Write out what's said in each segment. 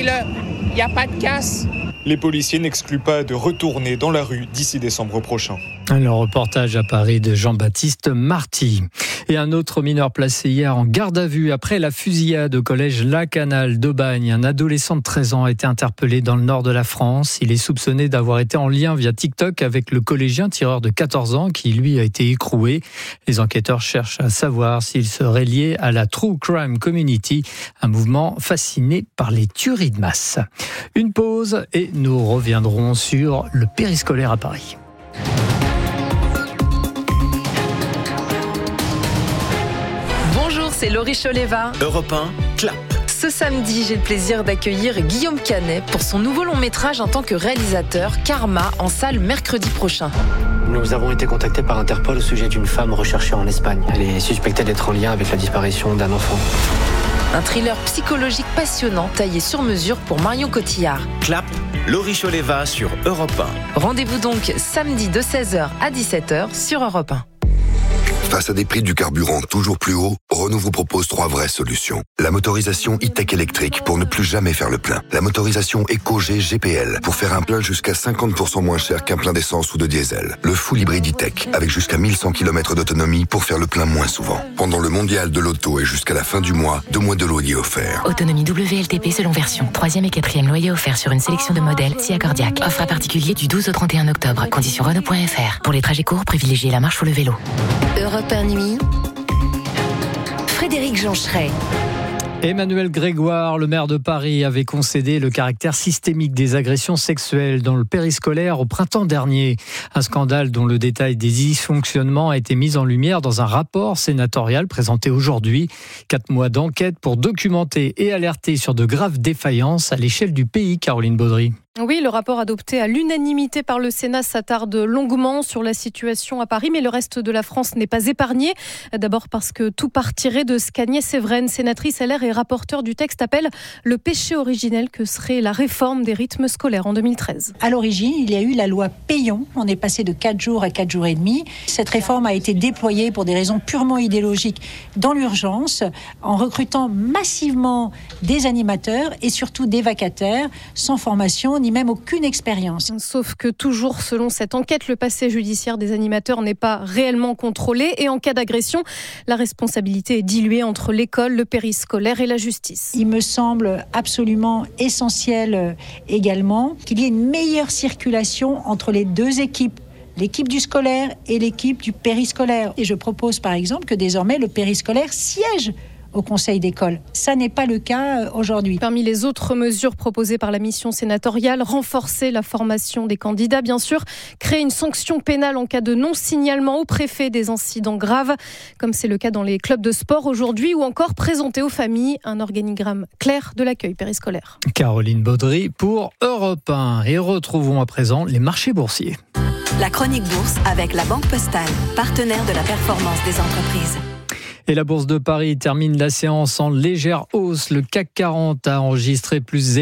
Ouvrez-le, il n'y a pas de casse. Les policiers n'excluent pas de retourner dans la rue d'ici décembre prochain. Le reportage à Paris de Jean-Baptiste Marty. Et un autre mineur placé hier en garde à vue après la fusillade au collège La Canale de Bagne. Un adolescent de 13 ans a été interpellé dans le nord de la France. Il est soupçonné d'avoir été en lien via TikTok avec le collégien tireur de 14 ans qui, lui, a été écroué. Les enquêteurs cherchent à savoir s'il serait lié à la True Crime Community, un mouvement fasciné par les tueries de masse. Une pause et nous reviendrons sur le périscolaire à Paris. Bonjour, c'est Laurie Choleva. Europe 1, clap. Ce samedi, j'ai le plaisir d'accueillir Guillaume Canet pour son nouveau long métrage en tant que réalisateur, Karma, en salle mercredi prochain. Nous avons été contactés par Interpol au sujet d'une femme recherchée en Espagne. Elle est suspectée d'être en lien avec la disparition d'un enfant. Un thriller psychologique passionnant taillé sur mesure pour Marion Cotillard. Clap, Laurie Choleva sur Europe 1. Rendez-vous donc samedi de 16h à 17h sur Europe 1. Face à des prix du carburant toujours plus hauts, Renault vous propose 3 vraies solutions. La motorisation e-tech électrique pour ne plus jamais faire le plein. La motorisation EcoG GPL pour faire un plein jusqu'à 50% moins cher qu'un plein d'essence ou de diesel. Le full hybride e-tech avec jusqu'à 1100 km d'autonomie pour faire le plein moins souvent. Pendant le mondial de l'auto et jusqu'à la fin du mois, 2 mois de loyer offerts. Autonomie WLTP selon version. 3e et 4e loyer offert sur une sélection de modèles si accordiaque. Offre à particulier du 12 au 31 octobre. Conditions Renault.fr. Pour les trajets courts, privilégiez la marche ou le vélo. Europe 1 Nuit, Frédéric Joncheret. Emmanuel Grégoire, le maire de Paris, avait concédé le caractère systémique des agressions sexuelles dans le périscolaire au printemps dernier. Un scandale dont le détail des dysfonctionnements a été mis en lumière dans un rapport sénatorial présenté aujourd'hui. 4 mois d'enquête pour documenter et alerter sur de graves défaillances à l'échelle du pays, Caroline Baudry. Oui, le rapport adopté à l'unanimité par le Sénat s'attarde longuement sur la situation à Paris, mais le reste de la France n'est pas épargné. D'abord parce que tout partirait de ce qu'Agnès Evren, sénatrice LR et rapporteure du texte, appelle le péché originel que serait la réforme des rythmes scolaires en 2013. À l'origine, il y a eu la loi Payon. On est passé de 4 jours à 4 jours et demi. Cette réforme a été déployée pour des raisons purement idéologiques dans l'urgence, en recrutant massivement des animateurs et surtout des vacataires sans formation ni même aucune expérience. Sauf que toujours selon cette enquête, le passé judiciaire des animateurs n'est pas réellement contrôlé et en cas d'agression, la responsabilité est diluée entre l'école, le périscolaire et la justice. Il me semble absolument essentiel également qu'il y ait une meilleure circulation entre les deux équipes. L'équipe du scolaire et l'équipe du périscolaire. Et je propose par exemple que désormais le périscolaire siège au conseil d'école. Ça n'est pas le cas aujourd'hui. Parmi les autres mesures proposées par la mission sénatoriale, renforcer la formation des candidats, bien sûr, créer une sanction pénale en cas de non-signalement au préfet des incidents graves, comme c'est le cas dans les clubs de sport aujourd'hui, ou encore présenter aux familles un organigramme clair de l'accueil périscolaire. Caroline Baudry pour Europe 1. Et retrouvons à présent les marchés boursiers. La chronique bourse avec la Banque Postale, partenaire de la performance des entreprises. Et la Bourse de Paris termine la séance en légère hausse. Le CAC 40 a enregistré plus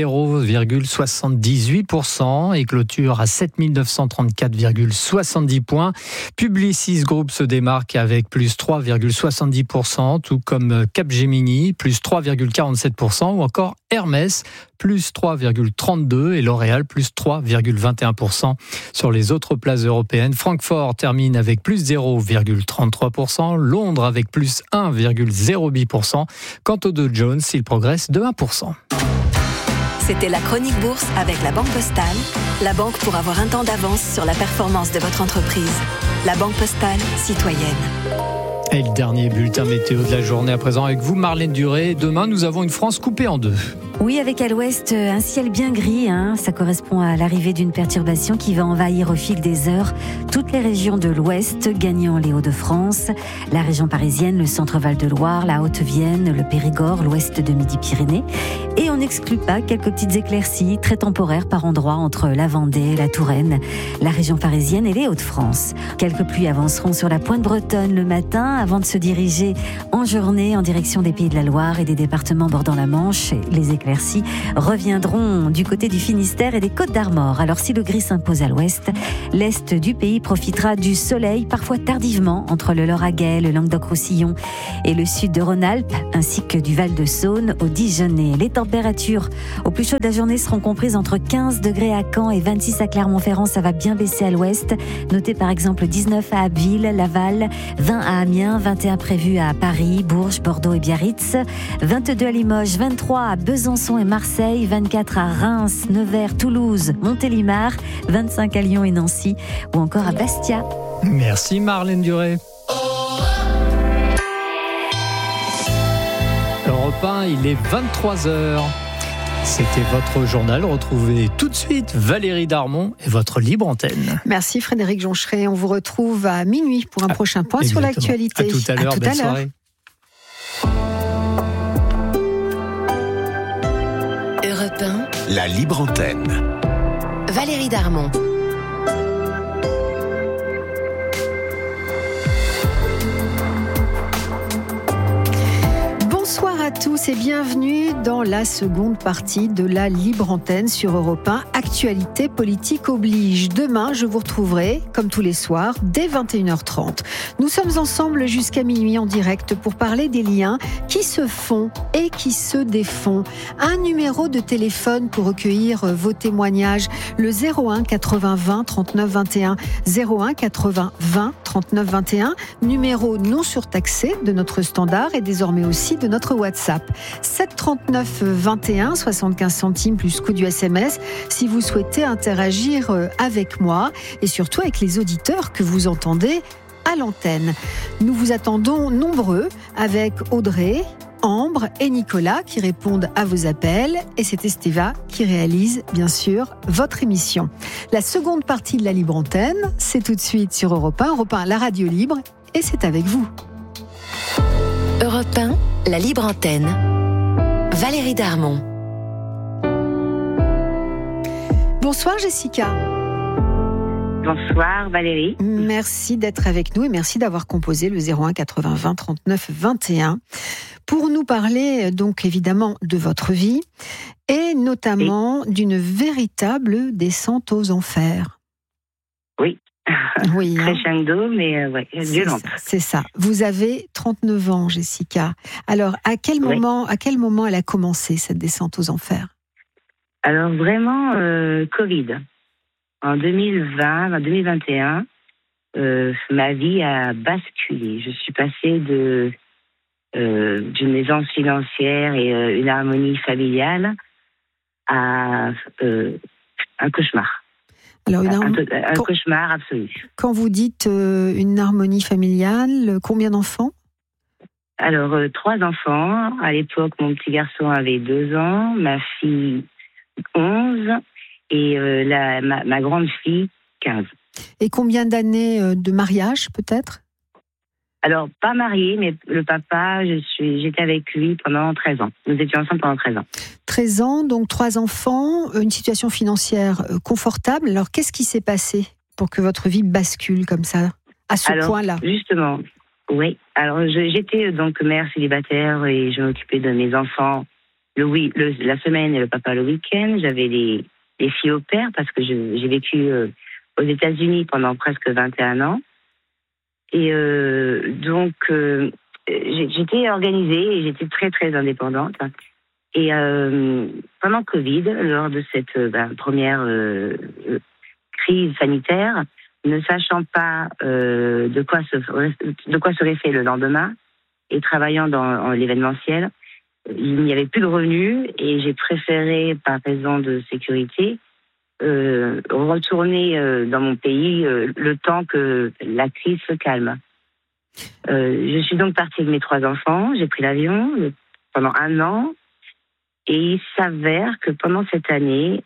0,78% et clôture à 7 934,70 points. Publicis Group se démarque avec plus 3,70%, tout comme Capgemini, plus 3,47%, ou encore Hermès, plus 3,32% et L'Oréal, plus 3,21%. Sur les autres places européennes, Francfort termine avec plus 0,33%, Londres avec plus 1,08%. Quant au Dow Jones, il progresse de 1%. C'était la chronique bourse avec la Banque Postale, la banque pour avoir un temps d'avance sur la performance de votre entreprise. La Banque Postale, citoyenne. Et le dernier bulletin météo de la journée à présent avec vous, Marlène Duré. Demain, nous avons une France coupée en deux. Oui, avec à l'ouest un ciel bien gris. Ça correspond à l'arrivée d'une perturbation qui va envahir au fil des heures toutes les régions de l'ouest, gagnant les Hauts-de-France, la région parisienne, le centre-Val de Loire, la Haute-Vienne, le Périgord, l'ouest de Midi-Pyrénées. Et on n'exclut pas quelques petites éclaircies très temporaires par endroits entre la Vendée, la Touraine, la région parisienne et les Hauts-de-France. Quelques pluies avanceront sur la pointe bretonne le matin avant de se diriger en journée en direction des Pays de la Loire et des départements bordant la Manche. Les éclaircies éclaircies reviendront du côté du Finistère et des Côtes-d'Armor. Alors si le gris s'impose à l'ouest, l'est du pays profitera du soleil, parfois tardivement, entre le Lauragais, le Languedoc-Roussillon et le sud de Rhône-Alpes, ainsi que du Val-de-Saône au Dijonais. Les températures au plus chaud de la journée seront comprises entre 15 degrés à Caen et 26 à Clermont-Ferrand. Ça va bien baisser à l'ouest. Notez par exemple 19 à Abbeville, Laval, 20 à Amiens, 21 prévus à Paris, Bourges, Bordeaux et Biarritz, 22 à Limoges, 23 à Besançon et Marseille, 24 à Reims, Nevers, Toulouse, Montélimar, 25 à Lyon et Nancy ou encore à Bastia. Merci Marlène Duré. Europe 1, il est 23h. C'était votre journal. Retrouvez tout de suite Valérie Darmon et votre libre antenne. Merci Frédéric Joncheret. On vous retrouve à minuit pour un prochain point sur l'actualité. À tout à l'heure. Belle soirée. Europe 1, la libre antenne. Valérie Darmon. Bonsoir à tous et bienvenue dans la seconde partie de la libre antenne sur Europe 1. Actualité politique oblige. Demain, je vous retrouverai, comme tous les soirs, dès 21h30. Nous sommes ensemble jusqu'à minuit en direct pour parler des liens qui se font et qui se défont. Un numéro de téléphone pour recueillir vos témoignages, le 01 80 20 39 21. 01 80 20 39 21. Numéro non surtaxé de notre standard et désormais aussi de notre WhatsApp. 739 21 75 centimes plus coût du SMS si vous souhaitez interagir avec moi et surtout avec les auditeurs que vous entendez à l'antenne. Nous vous attendons nombreux avec Audrey, Ambre et Nicolas qui répondent à vos appels et c'est Estéva qui réalise bien sûr votre émission. La seconde partie de la libre antenne, c'est tout de suite sur Europe 1, Europe 1, la radio libre et c'est avec vous. Europe 1, la libre antenne. Valérie Darmon. Bonsoir Jessica. Bonsoir Valérie. Merci d'être avec nous et merci d'avoir composé le 01 80 20 39 21 pour nous parler donc évidemment de votre vie et notamment d'une véritable descente aux enfers. Oui. Oui, crescendo, mais violente. C'est ça. Vous avez 39 ans, Jessica. Alors, à quel moment elle a commencé cette descente aux enfers ? Alors vraiment, Covid. En 2021, ma vie a basculé. Je suis passée d'une aisance financière et une harmonie familiale à un cauchemar. Alors, un cauchemar absolu. Quand vous dites une harmonie familiale, combien d'enfants ? Alors, 3 enfants. À l'époque, mon petit garçon avait 2 ans, ma fille 11 et ma grande fille 15. Et combien d'années de mariage, peut-être ? Alors, pas mariée, mais le papa, j'étais avec lui pendant 13 ans. Nous étions ensemble pendant 13 ans. 13 ans, donc 3 enfants, une situation financière confortable. Alors, qu'est-ce qui s'est passé pour que votre vie bascule comme ça, à ce point-là ? Justement, oui. Alors, j'étais donc mère célibataire et je m'occupais de mes enfants la semaine et le papa le week-end. J'avais les filles au père parce que j'ai vécu aux États-Unis pendant presque 21 ans. Et donc, j'étais organisée et j'étais très, très indépendante. Et pendant Covid, lors de cette première crise sanitaire, ne sachant pas de quoi serait fait le lendemain et travaillant dans l'événementiel, il n'y avait plus de revenus et j'ai préféré, par raison de sécurité, retourner dans mon pays le temps que la crise se calme. Je suis donc partie avec mes 3 enfants, j'ai pris l'avion pendant 1 an et il s'avère que pendant cette année,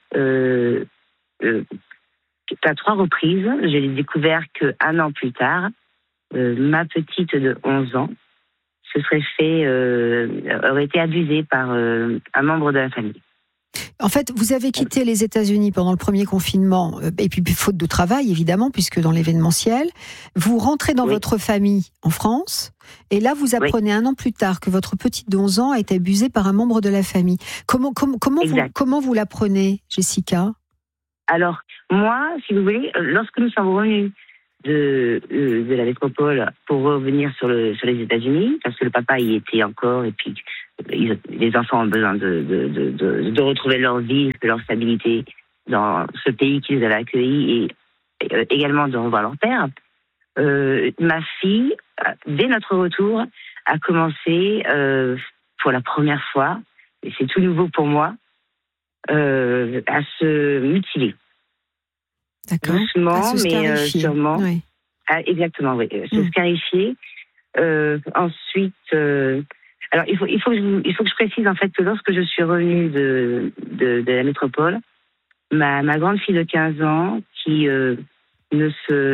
à 3 reprises, j'ai découvert qu'1 an plus tard, ma petite de 11 ans aurait été abusée par un membre de la famille. En fait, vous avez quitté les États-Unis pendant le premier confinement, et puis faute de travail, évidemment, puisque dans l'événementiel. Vous rentrez dans votre famille en France, et là, vous apprenez un an plus tard que votre petite d'11 ans a été abusée par un membre de la famille. Comment vous l'apprenez, Jessica ? Alors, moi, si vous voulez, lorsque nous sommes revenus de la métropole pour revenir sur les États-Unis, parce que le papa y était encore, et puis les enfants ont besoin de retrouver leur vie, leur stabilité dans ce pays qui les avait accueillis, et également de revoir leur père. Ma fille, dès notre retour, a commencé pour la première fois, et c'est tout nouveau pour moi, à se mutiler. D'accord. Doucement, mais sûrement. Oui. Exactement, oui. Se scarifier. Ensuite, alors il faut que je précise en fait que lorsque je suis revenue de la métropole, ma grande fille de 15 ans qui ne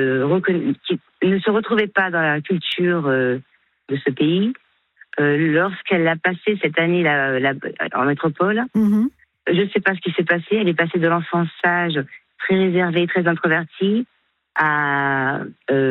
se retrouvait pas dans la culture de ce pays, lorsqu'elle a passé cette année en métropole, je ne sais pas ce qui s'est passé. Elle est passée de l'enfant sage, très réservée, très introvertie, à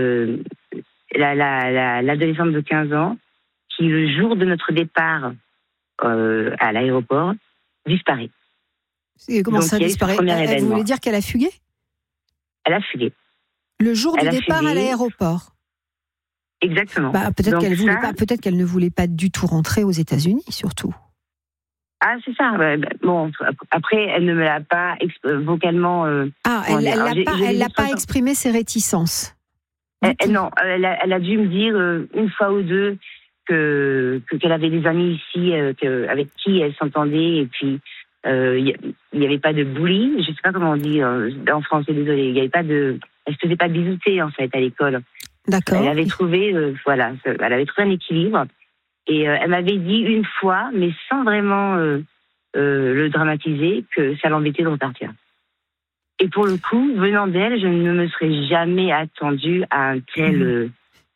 l'adolescente de 15 ans qui, le jour de notre départ à l'aéroport, disparaît. Et comment ça disparaît ? Vous voulez dire qu'elle a fugué ? Elle a fugué. Le jour du départ à l'aéroport ? Exactement. Peut-être qu'elle ne voulait pas du tout rentrer aux États-Unis, surtout. Ah, c'est ça. Bon, après, elle ne me l'a pas vocalement. Elle n'a pas exprimé ses réticences. Non, elle a dû me dire une fois ou deux qu'elle avait des amis ici avec qui elle s'entendait, et puis il n'y avait pas de bullying. Je ne sais pas comment on dit en français, désolé. Il y avait pas de. Elle se faisait pas bisouter en fait à l'école. D'accord. Elle avait trouvé, elle avait trouvé un équilibre. Et elle m'avait dit une fois, mais sans vraiment le dramatiser, que ça l'embêtait de repartir. Et pour le coup, venant d'elle, je ne me serais jamais attendue à un tel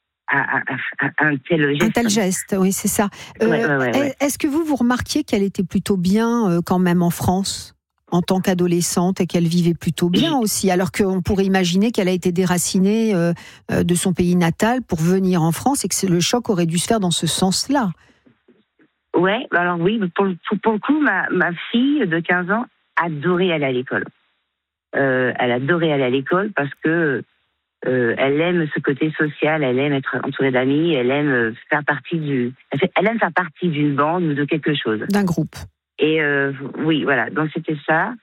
geste. Un tel geste, oui, c'est ça. Ouais. Est-ce que vous remarquiez qu'elle était plutôt bien quand même en France, en tant qu'adolescente, et qu'elle vivait plutôt bien aussi, alors qu'on pourrait imaginer qu'elle a été déracinée de son pays natal pour venir en France, et que le choc aurait dû se faire dans ce sens-là. Ouais, alors oui, pour le coup, ma fille de 15 ans adorait aller à l'école. Elle adorait aller à l'école parce que elle aime ce côté social, elle aime être entourée d'amis, elle aime faire partie d'une bande ou de quelque chose. D'un groupe. Et oui, voilà, donc c'était ça.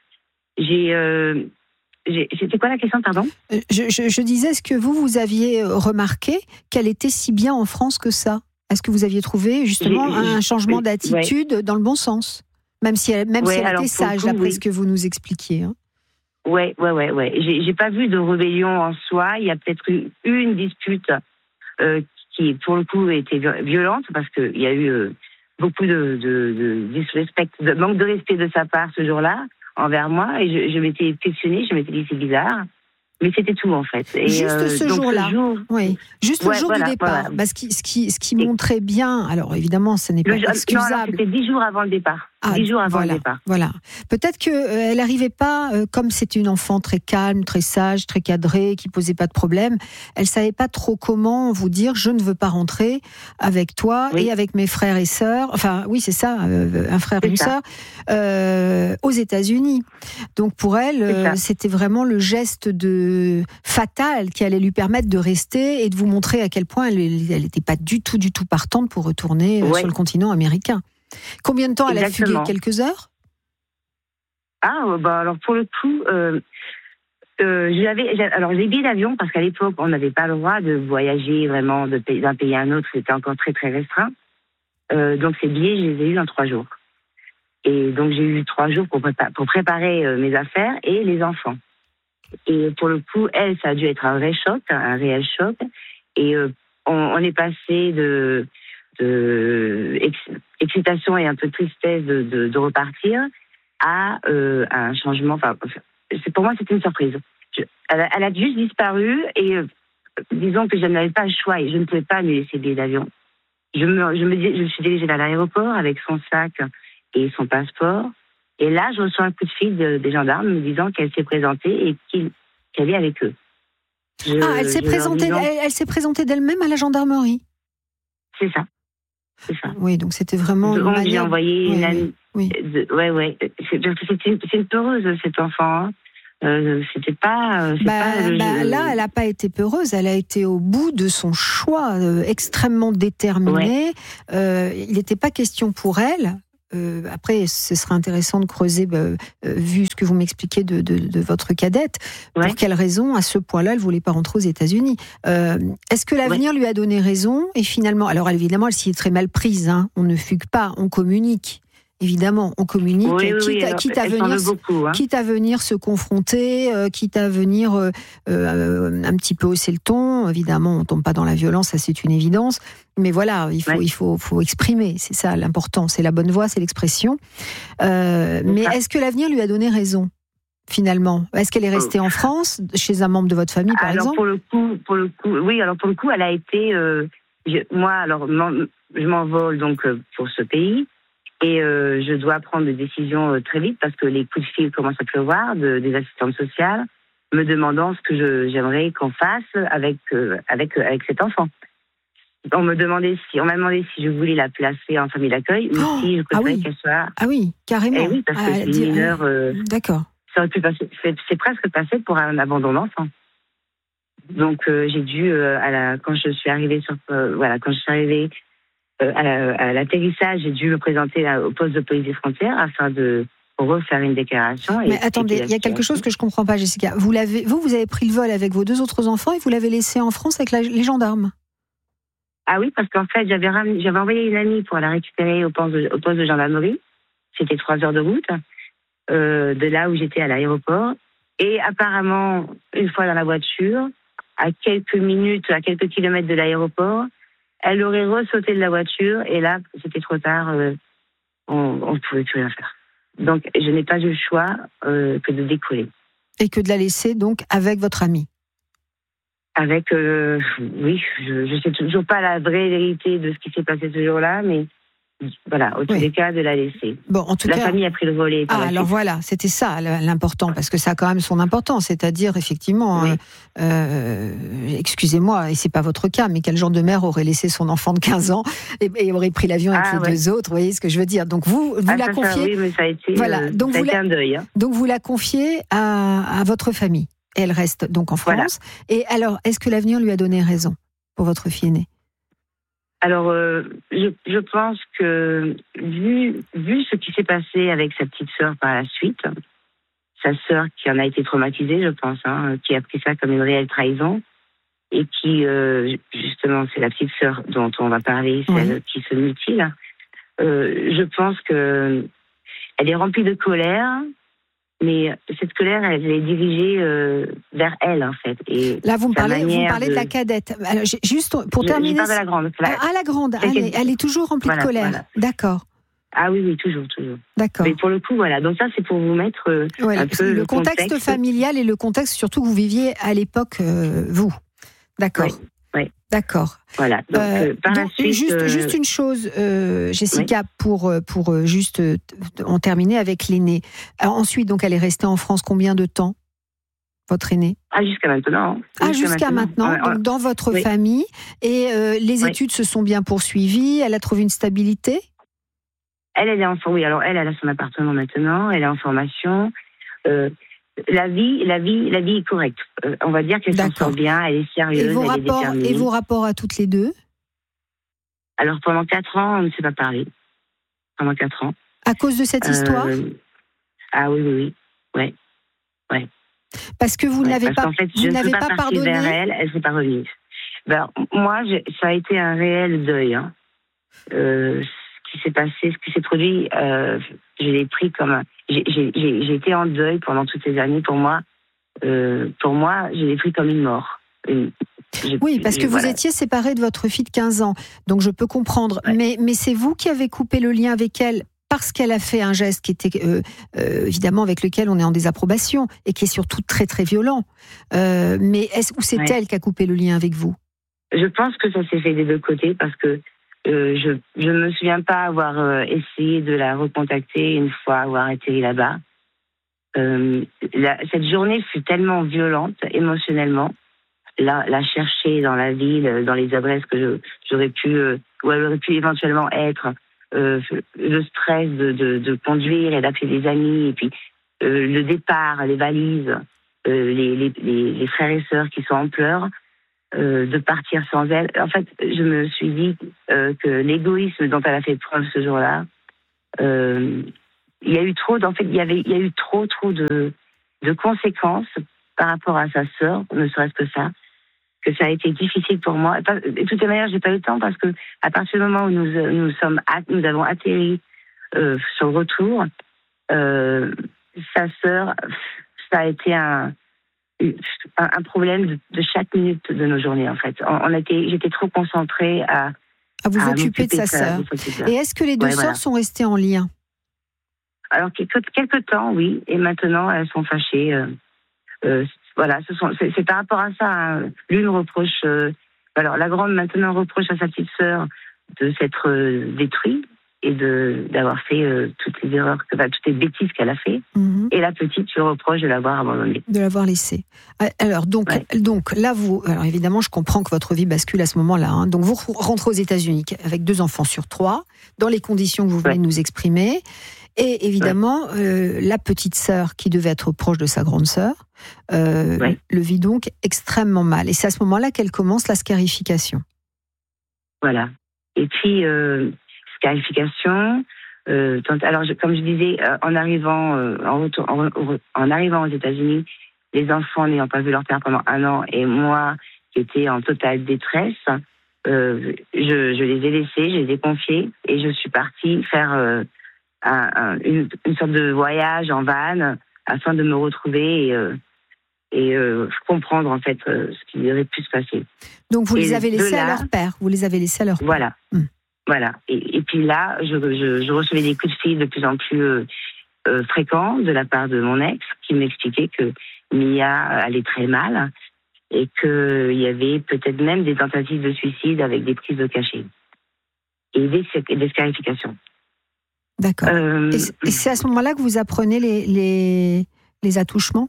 C'était quoi la question, pardon ? Je disais, est-ce que vous aviez remarqué qu'elle était si bien en France que ça ? Est-ce que vous aviez trouvé justement un changement d'attitude dans le bon sens ? Même si elle était sage, d'après ce que vous nous expliquiez. Hein. Ouais. J'ai pas vu de rébellion en soi. Il y a peut-être eu une dispute qui, pour le coup, était violente, parce qu'il y a eu beaucoup de disrespect, de manque de respect de sa part ce jour-là envers moi, et je m'étais questionnée, je m'étais dit c'est bizarre, mais c'était tout en fait. Et juste ce jour-là, juste le jour du départ. Voilà. Ce qui montrait bien, alors évidemment, ce n'est pas excusable. Non, c'était 10 jours avant le départ. 10 jours avant le départ. Voilà. Peut-être qu'elle n'arrivait pas, comme c'était une enfant très calme, très sage, très cadrée, qui posait pas de problème, elle savait pas trop comment vous dire je ne veux pas rentrer avec toi et avec mes frères et sœurs. Enfin, oui, c'est ça, un frère et une sœur, aux États-Unis. Donc pour elle, c'était vraiment le geste fatal qui allait lui permettre de rester et de vous montrer à quel point elle n'était pas du tout partante pour retourner sur le continent américain. Combien de temps elle a fugué ? Quelques heures ? Alors pour le coup, alors les billets d'avion, parce qu'à l'époque on n'avait pas le droit de voyager vraiment d'un pays à un autre, c'était encore très très restreint. Donc ces billets, je les ai eus en 3 jours. Et donc j'ai eu 3 jours pour préparer mes affaires et les enfants. Et pour le coup, elle, ça a dû être un réel choc. Et on est passé de excitation et un peu de tristesse de repartir à un changement. Enfin, pour moi, c'était une surprise. Elle a juste disparu, et disons que je n'avais pas le choix et je ne pouvais pas lui laisser le billet d'avion. Je me suis dirigée vers l'aéroport avec son sac et son passeport. Et là, je reçois un coup de fil des gendarmes me disant qu'elle s'est présentée et qu'elle est avec eux. Elle s'est présentée d'elle-même à la gendarmerie. C'est ça. Oui, donc c'était vraiment une manière... J'ai envoyé une amie. Oui. C'est une peureuse, cet enfant. C'était pas... Là, elle n'a pas été peureuse. Elle a été au bout de son choix, extrêmement déterminée. Il n'était pas question pour elle... après, ce serait intéressant de creuser, vu ce que vous m'expliquez de votre cadette, pour quelle raison, à ce point-là, elle ne voulait pas rentrer aux États-Unis. Est-ce que l'avenir lui a donné raison ? Et finalement, alors évidemment, elle s'y est très mal prise. Hein. On ne fugue pas, on communique. Évidemment, on communique, quitte à venir se confronter, quitte à venir un petit peu hausser le ton. Évidemment, on ne tombe pas dans la violence, ça c'est une évidence. Mais voilà, il faut exprimer, c'est ça l'important, c'est la bonne voix, c'est l'expression. Mais est-ce que l'avenir lui a donné raison, finalement ? Est-ce qu'elle est restée en France, chez un membre de votre famille, par exemple ? Pour le coup, elle a été... je m'envole donc pour ce pays. Et je dois prendre des décisions très vite parce que les coups de fil commencent à pleuvoir des assistantes sociales me demandant ce que j'aimerais qu'on fasse avec cet enfant. On m'a demandé si je voulais la placer en famille d'accueil ou si je préférais qu'elle soit... Ah oui, carrément. Oui, parce que c'est une mineure... D'accord. Ça aurait pu passer, c'est presque passé pour un abandon d'enfant. Donc j'ai dû, quand je suis arrivée à l'atterrissage, j'ai dû me présenter au poste de police des frontières afin de refaire une déclaration. Mais attendez, il y a quelque chose que je ne comprends pas, Jessica. Vous avez pris le vol avec vos 2 autres enfants et vous l'avez laissé en France avec les gendarmes ? Ah oui, parce qu'en fait, j'avais envoyé une amie pour la récupérer au poste de gendarmerie. C'était 3 heures de route de là où j'étais à l'aéroport. Et apparemment, une fois dans la voiture, à quelques kilomètres de l'aéroport, elle aurait ressauté de la voiture et là, c'était trop tard, on ne pouvait plus rien faire. Donc, je n'ai pas eu le choix que de décoller. Et que de la laisser donc avec votre amie ? Oui, je ne sais toujours pas la vraie vérité de ce qui s'est passé ce jour-là, mais voilà, au tous les cas, de la laisser. Bon, en tout cas, famille a pris le relais. Alors voilà, c'était ça l'important, parce que ça a quand même son importance, c'est-à-dire effectivement, excusez-moi, et c'est pas votre cas, mais quel genre de mère aurait laissé son enfant de 15 ans et aurait pris l'avion avec les 2 autres, vous voyez ce que je veux dire. Donc vous la confiez. Oui, mais ça a été, donc ça a été un deuil. Hein. Donc vous la confiez à votre famille. Et elle reste donc en France. Voilà. Et alors, est-ce que l'avenir lui a donné raison pour votre fille aînée ? Alors, je pense que, vu ce qui s'est passé avec sa petite sœur par la suite, sa sœur qui en a été traumatisée, je pense, qui a pris ça comme une réelle trahison, et qui, justement, c'est la petite sœur dont on va parler, celle qui se mutile, je pense que elle est remplie de colère, mais cette colère, elle est dirigée vers elle, en fait. Et là, vous me parlez de la cadette. Alors, juste pour terminer... Je parle de la grande. La grande, elle est toujours remplie de colère. Voilà. D'accord. Ah oui, toujours. D'accord. Mais pour le coup, voilà. Donc ça, c'est pour vous mettre un peu le contexte familial et le contexte surtout que vous viviez à l'époque, vous. D'accord. Oui. D'accord. Voilà. Donc, par la suite, juste une chose, Jessica, pour juste en terminer avec l'aînée. Ensuite, donc, elle est restée en France combien de temps, votre aînée ? Jusqu'à maintenant. Jusqu'à maintenant, donc dans votre famille. Et les études se sont bien poursuivies. Elle a trouvé une stabilité ? Elle est alors elle a son appartement maintenant. Elle est en formation. La vie est correcte. On va dire qu'elle s'en sort bien, elle est sérieuse, elle est déterminée. Et vos rapports à toutes les deux ? Alors, pendant 4 ans, on ne s'est pas parlé. Pendant 4 ans. À cause de cette histoire ? Ah oui. Ouais. Parce que vous n'avez pas, en fait, je ne suis pas partie vers elle, elle ne s'est pas revenue. Moi, ça a été un réel deuil. Ce qui s'est passé, ce qui s'est produit, je l'ai pris comme... J'ai été en deuil pendant toutes ces années. Pour moi, je l'ai pris comme une mort. Oui, parce que vous étiez séparés de votre fille de 15 ans. Donc je peux comprendre. Ouais. Mais c'est vous qui avez coupé le lien avec elle parce qu'elle a fait un geste qui était évidemment avec lequel on est en désapprobation et qui est surtout très très violent. Mais est-ce ou c'est elle qui a coupé le lien avec vous ? Je pense que ça s'est fait des 2 côtés parce que je me souviens pas avoir essayé de la recontacter une fois avoir atterri là-bas. Cette journée fut tellement violente émotionnellement. La chercher dans la ville, dans les adresses que j'aurais pu, où elle aurait pu éventuellement être, le stress de conduire et d'appeler des amis, et puis le départ, les valises, les frères et sœurs qui sont en pleurs, de partir sans elle. En fait, je me suis dit que l'égoïsme dont elle a fait preuve ce jour-là, il y a eu trop de conséquences par rapport à sa sœur, ne serait-ce que ça a été difficile pour moi. De toute manière, j'ai pas eu le temps parce que à partir du moment où nous avons atterri sur le retour, sa sœur, ça a été un problème de chaque minute de nos journées en fait. J'étais trop concentrée à vous occuper de sa sœur. Et est-ce que les deux sœurs sont restées en lien? Alors quelque temps, oui, et maintenant elles sont fâchées. Voilà, c'est par rapport à ça. Hein. L'une reproche, alors la grande maintenant reproche à sa petite sœur de s'être détruite et d'avoir fait toutes les erreurs, toutes les bêtises qu'elle a fait. Et la petite lui reproche de l'avoir abandonnée. De l'avoir laissée. Alors donc là alors évidemment je comprends que votre vie bascule à ce moment-là. Hein. Donc vous rentrez aux États-Unis avec 2 enfants sur 3 dans les conditions que vous venez de nous exprimer. Et évidemment, la petite sœur qui devait être proche de sa grande sœur le vit donc extrêmement mal. Et c'est à ce moment-là qu'elle commence la scarification. Voilà. Et puis, scarification. Alors, comme je disais, en arrivant aux États-Unis, les enfants n'ayant pas vu leur père pendant 1 an, et moi qui étais en totale détresse, je les ai laissés, je les ai confiés, et je suis partie faire une sorte de voyage en van afin de me retrouver et comprendre en fait ce qui aurait pu se passer. Donc vous les avez laissés à leur père. Vous les avez laissés à leur père. Voilà. Voilà. Et puis là, je recevais des coups de fil de plus en plus fréquents de la part de mon ex qui m'expliquait que Mia allait très mal et qu'il y avait peut-être même des tentatives de suicide avec des prises de cachet et des scarifications. D'accord. Et c'est à ce moment-là que vous apprenez les attouchements?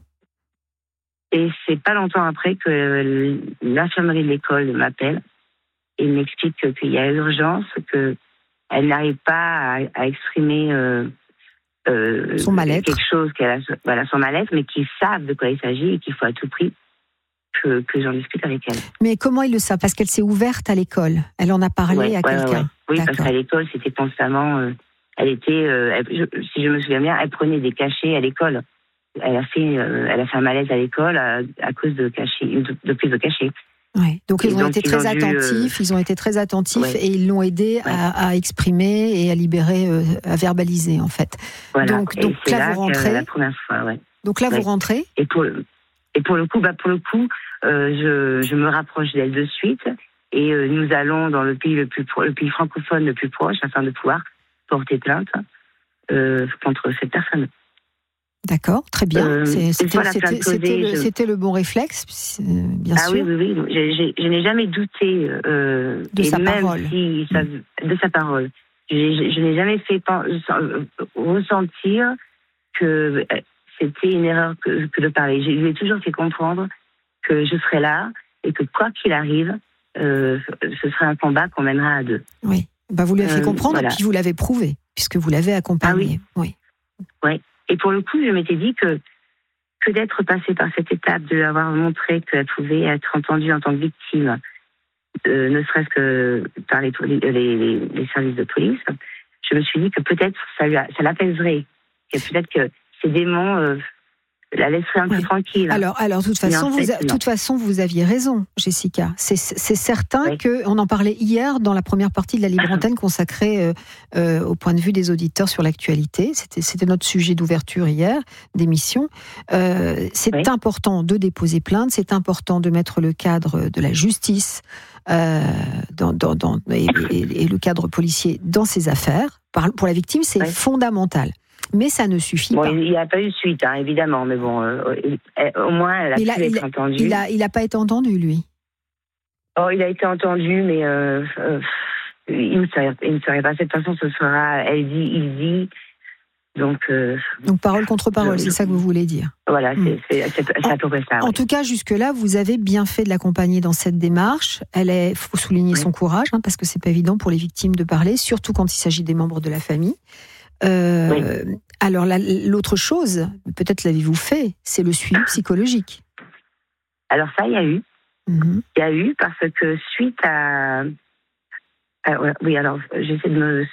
Et c'est pas longtemps après que l'infirmerie de l'école m'appelle et m'explique qu'il y a urgence, qu'elle n'arrive pas à exprimer son mal-être. Quelque chose, son mal-être, mais qu'ils savent de quoi il s'agit et qu'il faut à tout prix que j'en discute avec elle. Mais comment ils le savent? Parce qu'elle s'est ouverte à l'école. Elle en a parlé à quelqu'un. Oui, parce qu'à l'école, c'était constamment... elle était, si je me souviens bien, elle prenait des cachets à l'école. Elle a fait un malaise à l'école à cause de prise de cachets. Ouais. Donc ils ont été très attentifs. Ils ont été très attentifs et ils l'ont aidé à exprimer et à libérer, à verbaliser en fait. Voilà. Donc là vous rentrez. La première fois, Donc là vous rentrez. Et pour le coup, je me rapproche d'elle de suite et nous allons dans le pays le pays francophone le plus proche afin de pouvoir porter plainte contre cette personne. D'accord, très bien. C'était le bon réflexe, bien sûr. Oui. Je n'ai jamais douté de sa parole. De sa parole. Je n'ai jamais fait ressentir que c'était une erreur que de parler. Je lui ai toujours fait comprendre que je serais là et que quoi qu'il arrive, ce serait un combat qu'on mènera à 2. Oui. Vous lui avez fait comprendre et puis vous l'avez prouvé, puisque vous l'avez accompagné. Oui. Et pour le coup, je m'étais dit que d'être passée par cette étape, de lui avoir montré qu'elle pouvait être entendue en tant que victime, ne serait-ce que par les services de police, je me suis dit que peut-être ça l'apaiserait, que peut-être que ces démons la laisserait un peu tranquille. Alors, de toute façon, vous aviez raison, Jessica. C'est certain que, on en parlait hier dans la première partie de la Libre Antenne consacrée au point de vue des auditeurs sur l'actualité. C'était notre sujet d'ouverture hier, d'émission. C'est important de déposer plainte, c'est important de mettre le cadre de la justice et le cadre policier dans ces affaires. Pour la victime, c'est fondamental. Mais ça ne suffit pas. Il n'y a pas eu de suite, évidemment, mais bon, au moins, elle a pu être entendue. Il n'a pas été entendu, lui. Il a été entendu, mais il ne serait pas. De toute façon, ce sera elle dit, il dit. Donc parole contre parole, c'est ça que vous voulez dire. Voilà, c'est à peu près ça. En tout cas, jusque-là, vous avez bien fait de l'accompagner dans cette démarche. Il faut souligner son courage, parce que c'est pas évident pour les victimes de parler, surtout quand il s'agit des membres de la famille. Alors l'autre chose, peut-être l'avez-vous fait, c'est le suivi psychologique. Alors ça, il y a eu. Il y a eu parce que suite à... oui, alors j'essaie de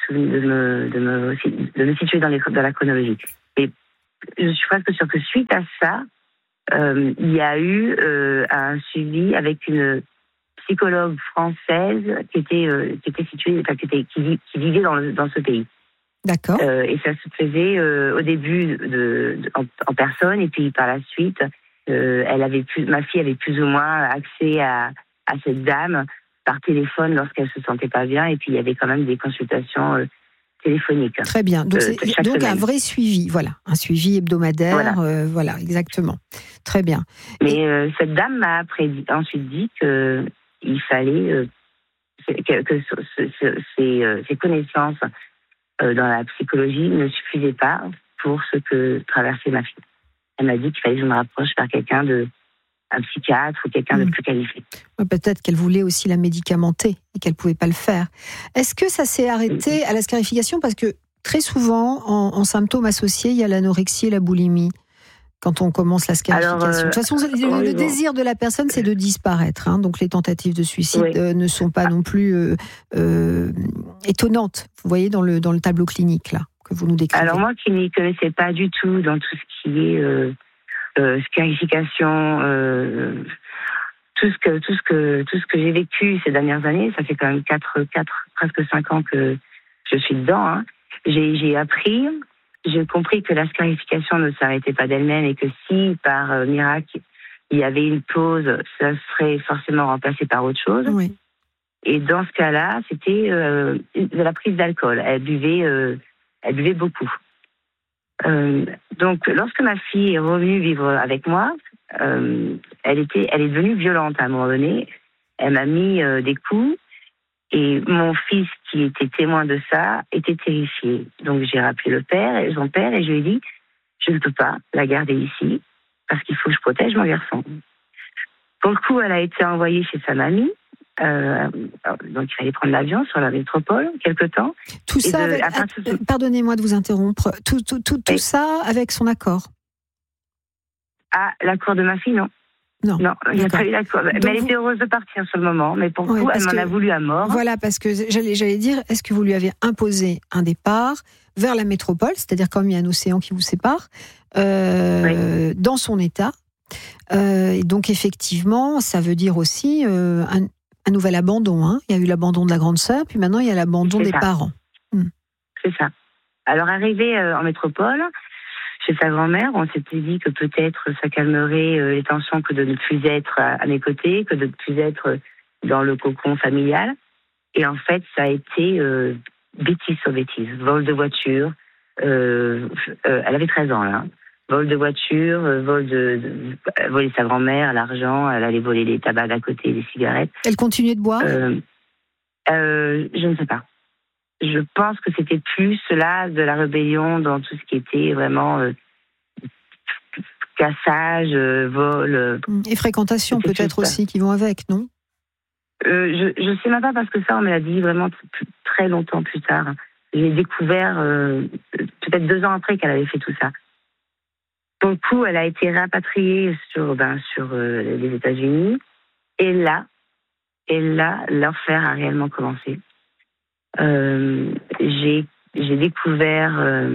me situer dans la chronologie. Et je suis presque sûre que suite à ça, il y a eu un suivi avec une psychologue française qui était située, qui vivait dans ce pays. D'accord. Et ça se faisait au début en personne, et puis par la suite, ma fille avait plus ou moins accès à cette dame par téléphone lorsqu'elle se sentait pas bien, et puis il y avait quand même des consultations téléphoniques. Très bien. Donc un vrai suivi, voilà, un suivi hebdomadaire, voilà, exactement. Très bien. Mais cette dame m'a ensuite dit que il fallait que ses connaissances dans la psychologie ne suffisaient pas pour ce que traversait ma fille. Elle m'a dit qu'il fallait que je me rapproche vers un psychiatre ou quelqu'un de plus qualifié. Peut-être qu'elle voulait aussi la médicamenter et qu'elle ne pouvait pas le faire. Est-ce que ça s'est arrêté à la scarification ? Parce que très souvent, en symptômes associés, il y a l'anorexie et la boulimie quand on commence la scarification. De toute façon, le désir de la personne, c'est de disparaître. Donc les tentatives de suicide ne sont pas non plus étonnantes. Vous voyez dans le tableau clinique là que vous nous décrivez. Alors moi qui n'y connaissais pas du tout dans tout ce qui est scarification, tout ce que j'ai vécu ces dernières années, ça fait quand même 4 presque 5 ans que je suis dedans. J'ai appris, j'ai compris que la scarification ne s'arrêtait pas d'elle-même et que si par miracle il y avait une pause, ça serait forcément remplacé par autre chose. Oui. Et dans ce cas-là, c'était de la prise d'alcool. Elle buvait beaucoup. Donc, lorsque ma fille est revenue vivre avec moi, elle est devenue violente à un moment donné. Elle m'a mis des coups, et mon fils, qui était témoin de ça, était terrifié. Donc, j'ai rappelé son père, et je lui ai dit, je ne peux pas la garder ici, parce qu'il faut que je protège mon garçon. Pour le coup, elle a été envoyée chez sa mamie. Donc il fallait prendre l'avion sur la métropole quelque temps. Tout ça, pardonnez-moi de vous interrompre, tout ça avec son accord? Ah, l'accord de ma fille, non. Non, il n'y a pas eu l'accord. Mais elle était heureuse de partir sur le moment, mais pour le coup, elle m'en a voulu à mort. Voilà, parce que j'allais dire, est-ce que vous lui avez imposé un départ vers la métropole, c'est-à-dire comme il y a un océan qui vous sépare, dans son état, et donc effectivement, ça veut dire aussi un nouvel abandon. Il y a eu l'abandon de la grande sœur, puis maintenant il y a l'abandon des parents. C'est ça. Alors arrivé en métropole, chez sa grand-mère, on s'était dit que peut-être ça calmerait les tensions que de ne plus être à mes côtés, que de ne plus être dans le cocon familial. Et en fait, ça a été bêtise sur bêtise. Vol de voiture. Elle avait 13 ans, là. Vol de voiture, voler sa grand-mère, l'argent, elle allait voler les tabacs d'à côté, les cigarettes. Elle continuait de boire ? Je ne sais pas. Je pense que c'était plus là de la rébellion dans tout ce qui était vraiment cassage, vol. Et fréquentation peut-être aussi qui vont avec, non ? Je sais même pas, parce que ça on me l'a dit vraiment très longtemps plus tard. J'ai découvert peut-être 2 ans après qu'elle avait fait tout ça. Pour le coup, elle a été rapatriée sur les États-Unis, et là, l'enfer a réellement commencé. J'ai découvert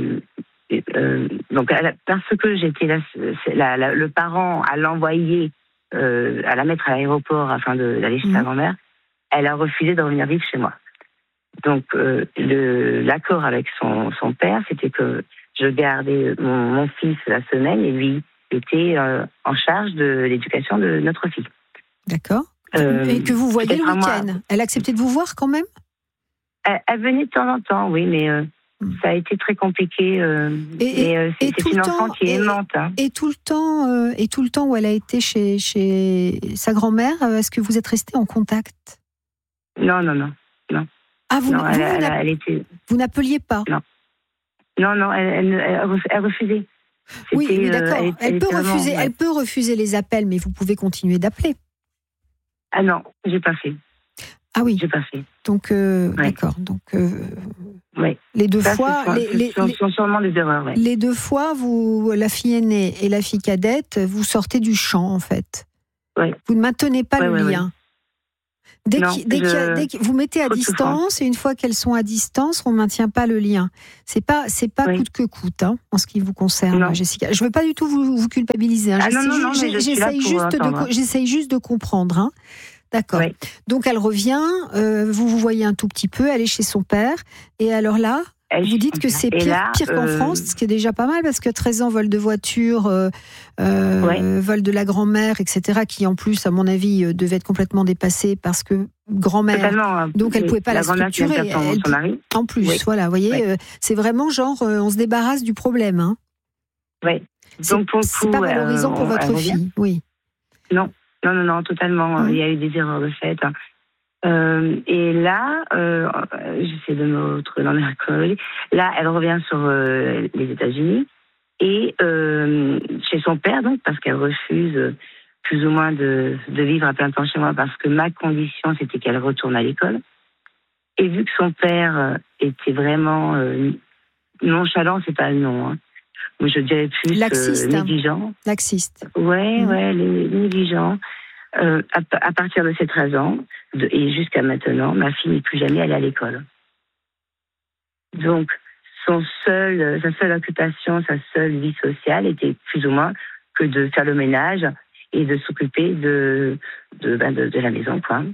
donc parce que j'étais le parent à l'envoyer, à la mettre à l'aéroport afin d'aller chez sa grand-mère. Elle a refusé de revenir vivre chez moi. Donc l'accord avec son père, c'était que je gardais mon fils la semaine, et lui était en charge de l'éducation de notre fille. D'accord. Et que vous voyez le week-end. Elle acceptait de vous voir quand même ? Elle venait de temps en temps, oui, mais ça a été très compliqué. C'est une enfant qui est aimante. Et tout le temps où elle a été chez sa grand-mère, est-ce que vous êtes restés en contact ? Non. Ah, vous n'appeliez pas? Non, elle refusait. Oui, d'accord. Elle peut refuser les appels, mais vous pouvez continuer d'appeler. Ah non, j'ai pas fait. Ah oui. J'ai pas fait. Donc, d'accord. Donc, les deux fois, ce sont sûrement des erreurs. Ouais. Les deux fois, la fille aînée et la fille cadette, vous sortez du champ en fait. Ouais. Vous ne maintenez pas le lien. Dès que vous mettez à distance, et une fois qu'elles sont à distance, on ne maintient pas le lien. C'est pas coûte que coûte, hein, en ce qui vous concerne, Jessica. Je ne veux pas du tout vous culpabiliser. Hein. J'essaye juste de comprendre. Hein. D'accord. Oui. Donc elle revient, vous voyez un tout petit peu, elle est chez son père, et alors là, vous dites que c'est pire qu'en France, ce qui est déjà pas mal, parce que 13 ans, vol de voiture, vol de la grand-mère, etc., qui en plus, à mon avis, devait être complètement dépassée parce que grand-mère, totalement, donc elle ne pouvait pas la structurer. Son mari. En plus, voilà, vous voyez, c'est vraiment genre, on se débarrasse du problème. Hein. Oui. Donc pour le coup, c'est pas valorisant pour votre fille, oui. Non, totalement. Il y a eu des erreurs de fait. Hein. Et là, j'essaie de me retrouver dans la chronologie. Là, elle revient sur les États-Unis et chez son père, donc, parce qu'elle refuse plus ou moins de vivre à plein temps chez moi, parce que ma condition, c'était qu'elle retourne à l'école. Et vu que son père était vraiment nonchalant, c'est pas le nom, hein. Je dirais plus négligent. Laxiste. Ouais, négligent. À partir de ses 13 ans, et jusqu'à maintenant, ma fille n'est plus jamais allée à l'école. Donc, sa seule occupation, sa seule vie sociale était plus ou moins que de faire le ménage et de s'occuper de la maison, quoi.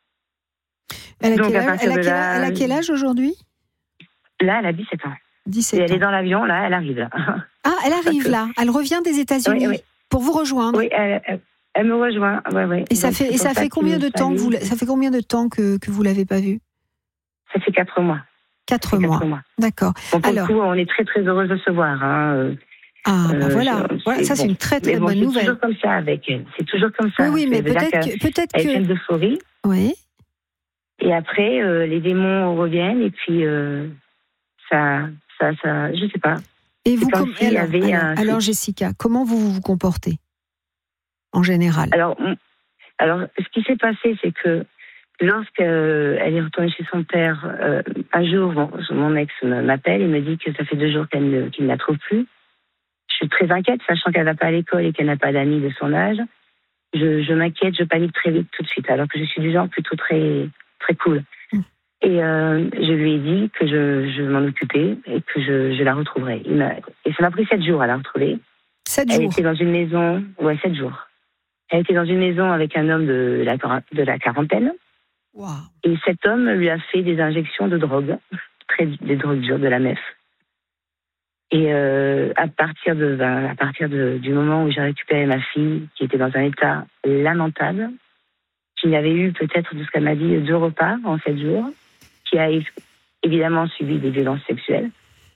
Elle a quel âge aujourd'hui? Là, elle a 17 ans. 17 et ans. Elle est dans l'avion, là, elle arrive là. Ah, elle arrive là. Elle revient des États-Unis pour vous rejoindre. Oui, elle me rejoint. Ouais. Et ça fait combien de temps que vous l'avez pas vue? Ça fait 4 mois. 4 mois. D'accord. Donc, alors, du coup, on est très très heureuse de se voir. Hein. Voilà, ça c'est une très très bonne nouvelle. C'est toujours comme ça avec elle. C'est toujours comme ça. Oui, mais peut-être que elle est pleine d'euphorie. Oui. Et après, les démons reviennent et puis ça, je sais pas. Et vous, alors Jessica, comment vous vous comportez en général? Alors, ce qui s'est passé, c'est que lorsqu'elle est retournée chez son père, un jour, mon ex m'appelle et me dit que ça fait 2 jours qu'il ne la trouve plus. Je suis très inquiète, sachant qu'elle ne va pas à l'école et qu'elle n'a pas d'amis de son âge. Je m'inquiète, je panique très vite tout de suite, alors que je suis du genre plutôt très, très cool. Et je lui ai dit que je m'en occupais et que je la retrouverais. Et ça m'a pris 7 jours à la retrouver. 7 jours. Elle était dans une maison, 7 jours. Elle était dans une maison avec un homme de la quarantaine. Wow. Et cet homme lui a fait des injections de drogue, des drogues dures, de la meth. Et à partir du moment où j'ai récupéré ma fille, qui était dans un état lamentable, qui n'avait eu peut-être, de ce qu'elle m'a dit, 2 repas en 7 jours, qui a évidemment subi des violences sexuelles,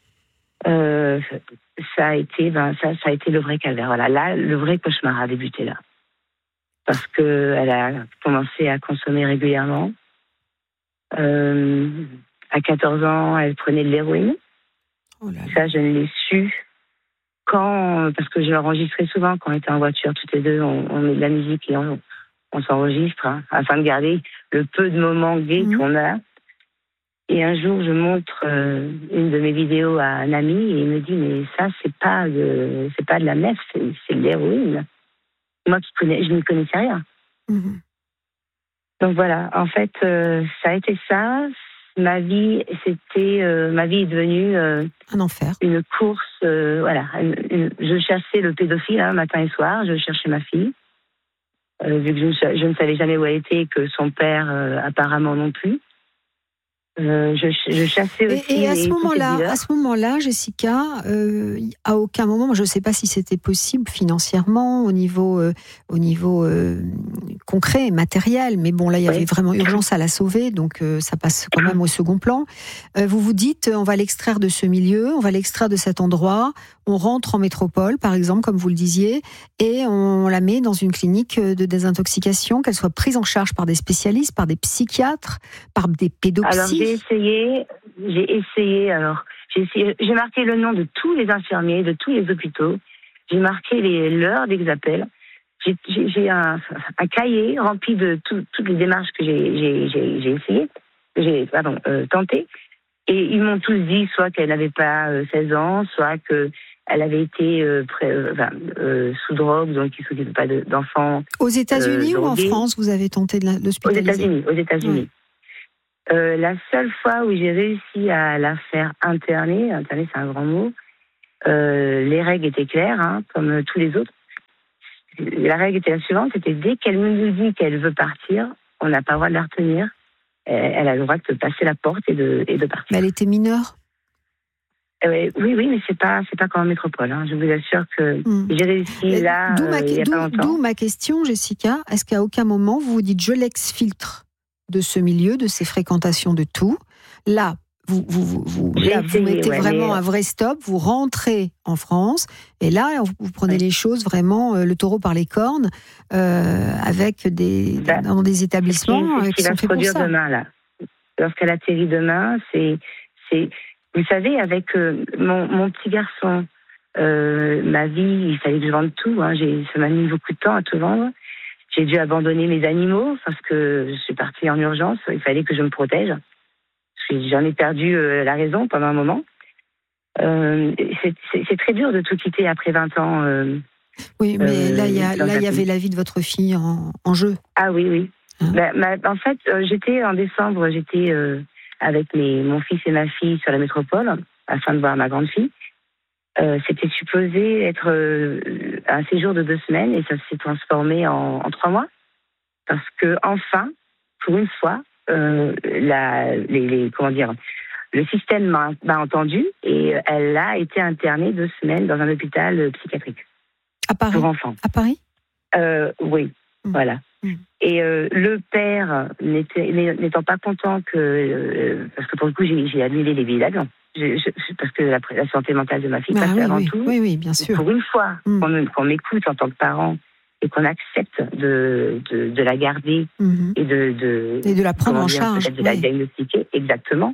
ça a été le vrai calvaire. Voilà, là, le vrai cauchemar a débuté là. Parce qu'elle a commencé à consommer régulièrement. À 14 ans, elle prenait de l'héroïne. Oh là là. Ça, je ne l'ai su parce que je l'enregistrais souvent quand on était en voiture, toutes les deux, on met de la musique et on s'enregistre, afin de garder le peu de moments gays qu'on a. Et un jour, je montre une de mes vidéos à un ami et il me dit, mais ça, c'est pas de la meth, c'est de l'héroïne. Moi je n'y connaissais rien. Donc voilà, en fait, ça a été ça. Ma vie est devenue un enfer. Une course. Je chassais le pédophile matin et soir. Je cherchais ma fille, vu que je ne savais jamais où elle était et que son père apparemment non plus. Je chassais aussi. Et à ce moment-là, Jessica, à aucun moment, je ne sais pas si c'était possible financièrement, au niveau concret, matériel, mais bon, là, il y avait vraiment urgence à la sauver, donc ça passe quand même au second plan. Vous vous dites, on va l'extraire de ce milieu, on va l'extraire de cet endroit, on rentre en métropole, par exemple, comme vous le disiez, et on la met dans une clinique de désintoxication, qu'elle soit prise en charge par des spécialistes, par des psychiatres, par des pédopsies. Alors j'ai essayé, j'ai marqué le nom de tous les infirmiers, de tous les hôpitaux, j'ai marqué l'heure d'exappel, j'ai un cahier rempli de toutes les démarches que j'ai tenté, et ils m'ont tous dit soit qu'elle n'avait pas 16 ans, soit qu'elle avait été sous drogue, donc ils ne s'occupaient pas d'enfants. Aux États-Unis ou en France, vous avez tenté de l'hospitaliser ? Aux États-Unis. Oui. La seule fois où j'ai réussi à la faire interner c'est un grand mot, les règles étaient claires, comme tous les autres. La règle était la suivante, c'était dès qu'elle nous dit qu'elle veut partir, on n'a pas le droit de la retenir. Elle a le droit de passer la porte et de partir. Mais elle était mineure ? Oui, mais c'est pas comme en métropole. Je vous assure que j'ai réussi il y a pas longtemps. D'où ma question, Jessica. Est-ce qu'à aucun moment vous vous dites je l'exfiltre de ce milieu, de ses fréquentations, de tout ? Là, vous mettez vraiment un vrai stop, vous rentrez en France, et là, vous prenez les choses vraiment, le taureau par les cornes, avec dans des établissements qui sont faits pour ça. Demain, là. Lorsqu'elle atterrit demain, c'est vous savez, avec mon petit garçon, ma vie, il fallait que je vende tout. Ça m'a mis beaucoup de temps à tout vendre. J'ai dû abandonner mes animaux parce que je suis partie en urgence. Il fallait que je me protège. J'en ai perdu la raison pendant un moment. C'est très dur de tout quitter après 20 ans. Oui, mais là, il y avait la vie de votre fille en jeu. Ah oui. En fait, en décembre, j'étais avec mon fils et ma fille sur la métropole, afin de voir ma grande fille. C'était supposé être un séjour de 2 semaines, et ça s'est transformé en 3 mois. Parce que, enfin, pour une fois, le système m'a entendu, et elle a été internée 2 semaines dans un hôpital psychiatrique. À Paris ? Pour enfants. À Paris ? Oui, voilà. Et le père n'étant pas content parce que pour le coup j'ai annulé les billets d'avion, parce que la santé mentale de ma fille passe avant tout. Oui, bien sûr. Pour une fois qu'on m'écoute en tant que parent et qu'on accepte de la garder et de la prendre en charge, de la diagnostiquer exactement.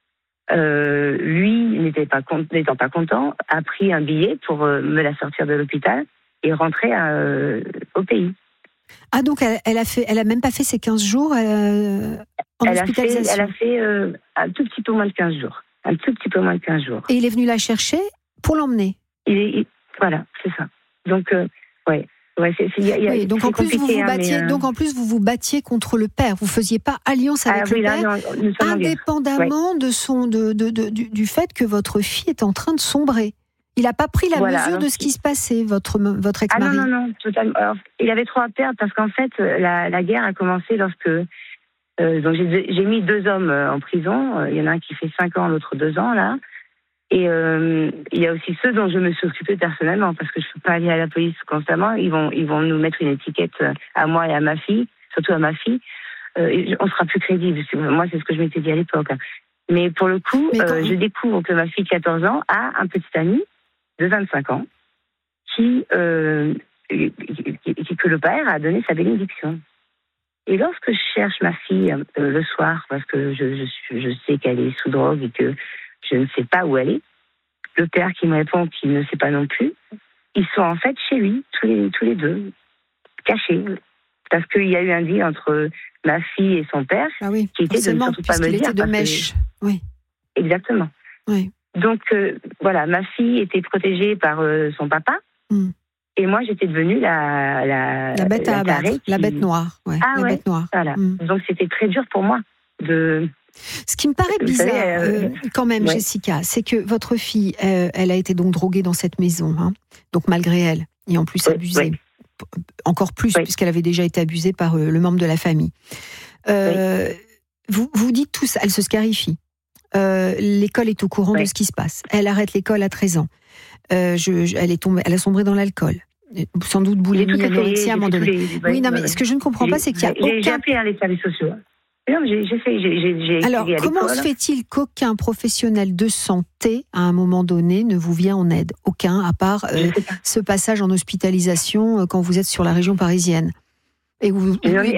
Lui n'étant pas content, a pris un billet pour me la sortir de l'hôpital et rentrer au pays. Ah, donc elle a même pas fait ses 15 jours en hospitalisation. Elle a fait un tout petit peu moins de 15 jours. Un tout petit peu moins de 15 jours. Et il est venu la chercher pour l'emmener. Voilà, c'est ça. Donc, donc en plus vous vous battiez contre le père. Vous faisiez pas alliance avec le père, indépendamment du fait que votre fille est en train de sombrer. Il n'a pas pris la mesure de ce qui se passait, votre ex-mari. Ah non, totalement. Alors, il avait trop à perdre parce qu'en fait, la guerre a commencé lorsque... donc j'ai mis 2 hommes en prison. Il y en a un qui fait 5 ans, l'autre 2 ans, là. Et il y a aussi ceux dont je me suis occupée personnellement, parce que je ne peux pas aller à la police constamment. Ils vont nous mettre une étiquette à moi et à ma fille, surtout à ma fille. On sera plus crédible. Moi, c'est ce que je m'étais dit à l'époque. Mais pour le coup, je découvre que ma fille de 14 ans a un petit ami de 25 ans que le père a donné sa bénédiction. Et lorsque je cherche ma fille le soir, parce que je sais qu'elle est sous drogue et que je ne sais pas où elle est, le père qui me répond qu'il ne sait pas non plus, ils sont en fait chez lui, tous les deux, cachés. Parce qu'il y a eu un deal entre ma fille et son père, qui était de ne surtout pas me dire. Était de mèche. Oui. Exactement. Oui. Donc, voilà, ma fille était protégée par son papa. Et moi, j'étais devenue la bête à abattre, la bête noire. Bête noire. Voilà. Donc, c'était très dur pour moi de... Ce qui me paraît bizarre, quand même, Jessica, c'est que votre fille, elle a été donc droguée dans cette maison, donc malgré elle, et en plus abusée, encore plus, puisqu'elle avait déjà été abusée par le membre de la famille. Vous dites tout ça, elle se scarifie. L'école est au courant de ce qui se passe. Elle arrête l'école à 13 ans. Elle a sombré dans l'alcool. Sans doute boulimie, anorexie à un moment donné. Mais ce que je ne comprends pas, c'est qu'il y a J'ai appelé les services sociaux. Non, j'ai Alors, comment se fait-il qu'aucun professionnel de santé, à un moment donné, ne vous vient en aide ? Aucun, à part ce passage en hospitalisation quand vous êtes sur la région parisienne. Et d'où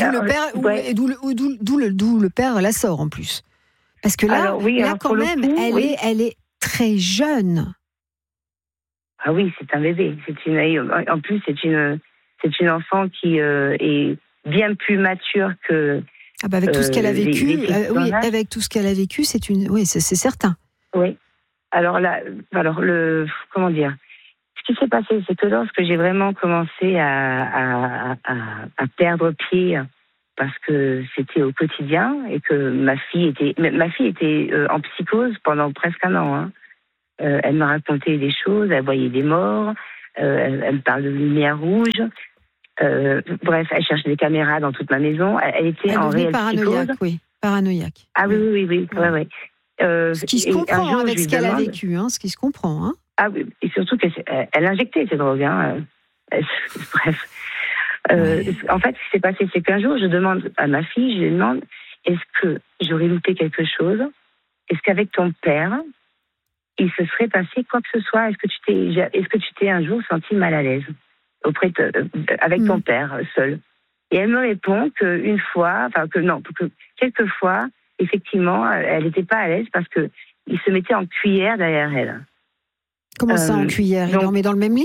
le père la sort, en plus. Parce que là, quand même, elle est très jeune. Ah oui, c'est un bébé. En plus, c'est une enfant qui est bien plus mature que... avec tout ce qu'elle a vécu, avec tout ce qu'elle a vécu, c'est certain. Oui. Alors comment dire ? Ce qui s'est passé, c'est que lorsque j'ai vraiment commencé à perdre pied, parce que c'était au quotidien et que ma fille était en psychose pendant presque un an. Elle me racontait des choses, elle voyait des morts, elle me parle de lumière rouge. Bref, elle cherchait des caméras dans toute ma maison. Elle était en réelle psychose. Paranoïaque. Ah oui. Ouais. Ce qui se comprend avec ce qu'elle a vécu, ce qui se comprend. Ah oui, et surtout qu'elle injectait ces drogues. Bref. En fait, ce qui s'est passé, c'est qu'un jour, je demande à ma fille, je lui demande, est-ce que j'aurais loupé quelque chose ? Est-ce qu'avec ton père, il se serait passé quoi que ce soit ? Est-ce que tu t'es un jour senti mal à l'aise avec ton père seul ? Et elle me répond que quelquefois, effectivement, elle n'était pas à l'aise parce que il se mettait en cuillère derrière elle. Comment ça, en cuillère ? Il dormait dans le même lit ?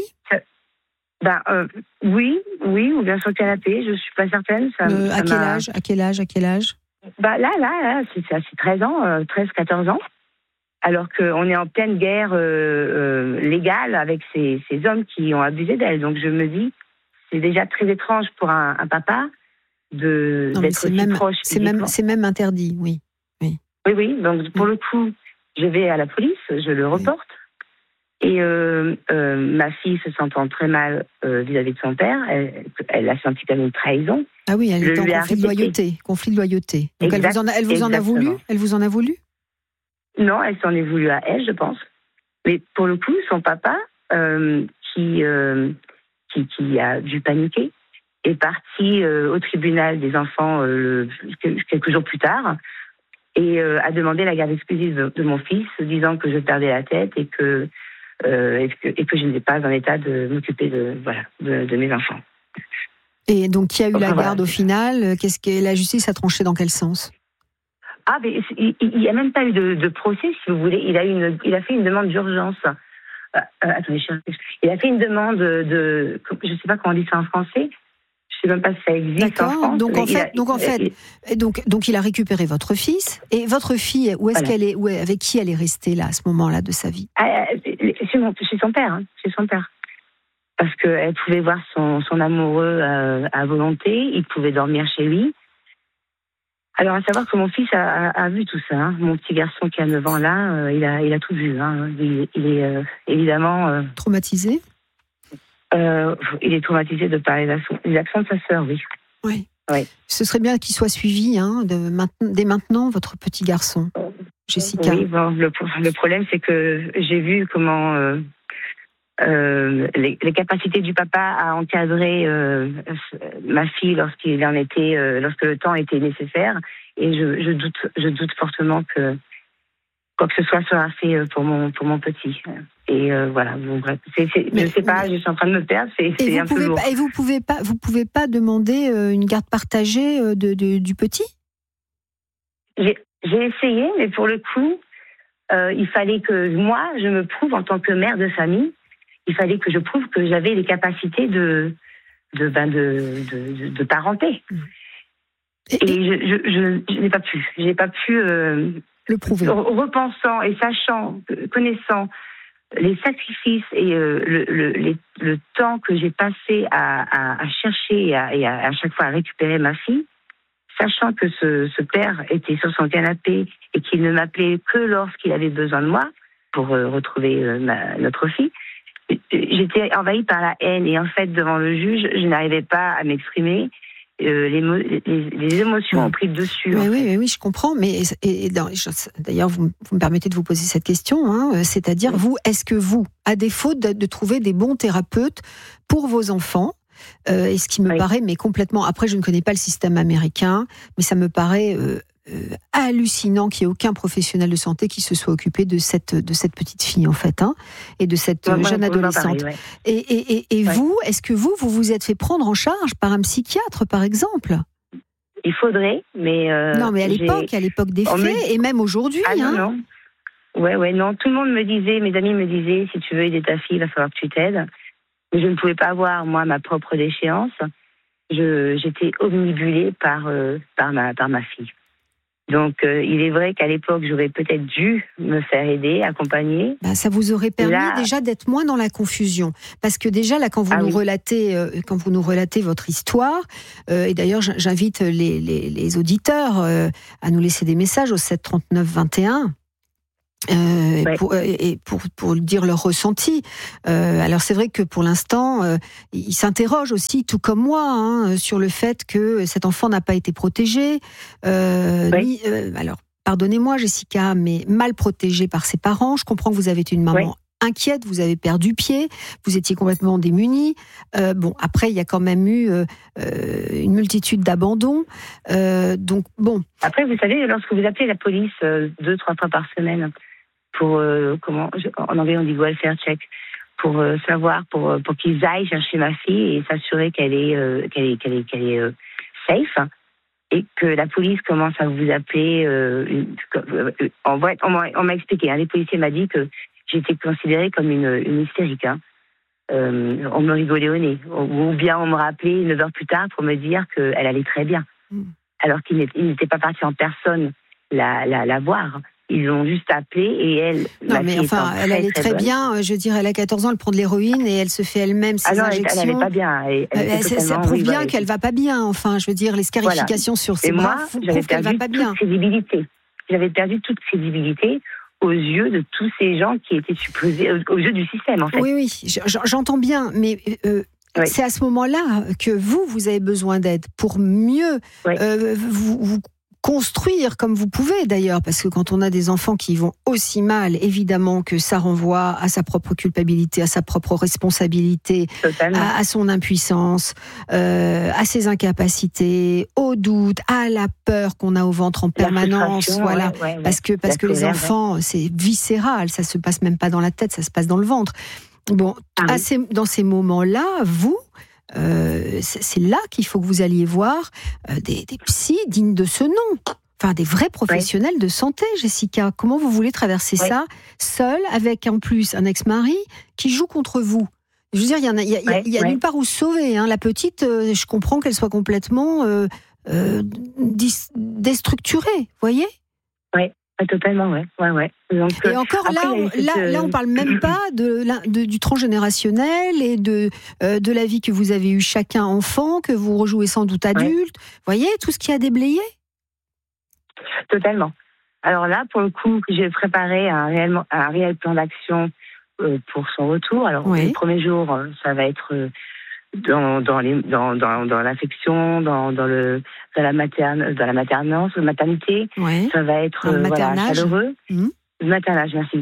Oui, ou bien sur le canapé, je suis pas certaine. À quel âge ? Là, c'est 13 ans, 13-14 ans. Alors qu'on est en pleine guerre légale avec ces hommes qui ont abusé d'elle. Donc je me dis, c'est déjà très étrange pour un papa d'être aussi proche. C'est même interdit, oui. Oui, donc pour le coup, je vais à la police, je le reporte. Et ma fille se sentant très mal vis-à-vis de son père, elle a senti comme une trahison. Ah oui, elle était en conflit de loyauté. Donc elle vous en a voulu ? Elle vous en a voulu ? Non, elle s'en est voulu à elle, je pense. Mais pour le coup, son papa, qui a dû paniquer, est parti au tribunal des enfants quelques jours plus tard et a demandé la garde exclusive de mon fils, disant que je perdais la tête et que je n'étais pas en état de m'occuper de mes enfants. Et donc, qui a eu la garde au final ? Qu'est-ce que la justice a tranché dans quel sens ? Mais il n'y a même pas eu de procès, si vous voulez. Il a fait une demande d'urgence. Attendez, il a fait une demande je ne sais pas comment on dit ça en français. Je ne sais même pas si ça existe en France. Donc il a récupéré votre fils. Et votre fille, où est-ce qu'elle est ? Avec qui elle est restée là, à ce moment-là de sa vie ? Chez son père. Chez son père. Parce qu'elle pouvait voir son amoureux à volonté. Il pouvait dormir chez lui. Alors, à savoir que mon fils a vu tout ça. Mon petit garçon qui a 9 ans là, il a tout vu. Il est évidemment... Traumatisé ? Il est traumatisé de parler des actions de sa sœur, oui. Oui. Ce serait bien qu'il soit suivi dès maintenant, votre petit garçon, Jessica. Oui, le problème, c'est que j'ai vu comment les capacités du papa à encadrer ma fille lorsque le temps était nécessaire, et je doute fortement que quoi que ce soit sera fait pour mon petit. Et voilà, bon, bref, je sais pas, je suis en train de me perdre, c'est un peu lourd. Et vous pouvez pas demander une garde partagée du petit ? J'ai essayé, mais pour le coup, il fallait que moi, je me prouve en tant que mère de famille. Il fallait que je prouve que j'avais les capacités de parenter. Et je n'ai pas pu. J'ai pas pu le prouver. Repensant et sachant, connaissant les sacrifices et le temps que j'ai passé à chercher et à chaque fois à récupérer ma fille, sachant que ce père était sur son canapé et qu'il ne m'appelait que lorsqu'il avait besoin de moi pour retrouver notre fille, j'étais envahie par la haine. Et en fait, devant le juge, je n'arrivais pas à m'exprimer. Les émotions ont pris le dessus. Oui, je comprends. Mais d'ailleurs, vous me permettez de vous poser cette question. C'est-à-dire, est-ce que vous, à défaut de trouver des bons thérapeutes pour vos enfants, et ce qui me paraît, mais complètement... Après, je ne connais pas le système américain, mais ça me paraît hallucinant qu'il n'y ait aucun professionnel de santé qui se soit occupé de cette petite fille, en fait, et de cette jeune adolescente. Pareil, Et vous, est-ce que vous vous êtes fait prendre en charge par un psychiatre, par exemple ? Il faudrait, mais... non, mais à l'époque des faits, et même aujourd'hui. Non. Non, tout le monde me disait, mes amis me disaient, si tu veux aider ta fille, il va falloir que tu t'aides. Mais je ne pouvais pas avoir, moi, ma propre déchéance. J'étais omnibulée par ma fille. Donc, il est vrai qu'à l'époque, j'aurais peut-être dû me faire aider, accompagner. Ça vous aurait permis déjà d'être moins dans la confusion. Parce que déjà, là, quand vous nous relatez votre histoire, et d'ailleurs, j'invite les auditeurs à nous laisser des messages au 7 39 21. Pour dire leur ressenti. Alors c'est vrai que pour l'instant, ils s'interrogent aussi, tout comme moi, sur le fait que cet enfant n'a pas été protégé. Alors, pardonnez-moi, Jessica, mais mal protégé par ses parents. Je comprends que vous avez été une maman inquiète, vous avez perdu pied, vous étiez complètement démunie. Après, il y a quand même eu une multitude d'abandons. Donc, bon. Après, vous savez, lorsque vous appelez la police 2-3 fois par semaine, pour en anglais on dit welfare check, pour savoir, pour qu'ils aillent chercher ma fille et s'assurer qu'elle est safe, et que la police commence à vous appeler. On m'a expliqué, les policiers m'ont dit que j'étais considérée comme une hystérique. On me rigolait au nez, ou bien on me rappelait 9 heures plus tard pour me dire qu'elle allait très bien, alors qu'ils n'étaient pas partis en personne la voir. Ils l'ont juste appelée et elle... Non, mais enfin, elle allait très bien. Je veux dire, elle a 14 ans, elle prend de l'héroïne et elle se fait elle-même ses injections. Elle n'allait pas bien. Ça prouve bien qu'elle va pas bien. Enfin, je veux dire, les scarifications sur ses bras prouvent qu'elle va pas bien. J'avais perdu toute crédibilité aux yeux de tous ces gens qui étaient supposés... aux yeux du système, en fait. Oui, j'entends bien, mais... C'est à ce moment-là que vous avez besoin d'aide pour mieux vous construire comme vous pouvez d'ailleurs, parce que quand on a des enfants qui vont aussi mal, évidemment que ça renvoie à sa propre culpabilité, à sa propre responsabilité, à son impuissance, à ses incapacités, au doute, à la peur qu'on a au ventre en permanence, parce que les enfants, c'est viscéral, ça se passe même pas dans la tête, ça se passe dans le ventre. Bon, dans ces moments-là, c'est là qu'il faut que vous alliez voir des psys dignes de ce nom. Enfin, des vrais professionnels de santé, Jessica. Comment vous voulez traverser ça seule, avec en plus un ex-mari qui joue contre vous ? Je veux dire, il y a nulle part où se sauver. La petite, je comprends qu'elle soit complètement déstructurée, voyez ? Oui. Totalement, ouais. Donc, et encore là, on parle même pas du transgénérationnel et de la vie que vous avez eue chacun enfant, que vous rejouez sans doute adulte. Voyez, tout ce qui a déblayé. Totalement. Alors là, pour le coup, j'ai préparé un réel plan d'action pour son retour. Alors, les premiers jours, ça va être dans l'affection, dans la maternité. Ça va être chaleureux. Le maternage, merci.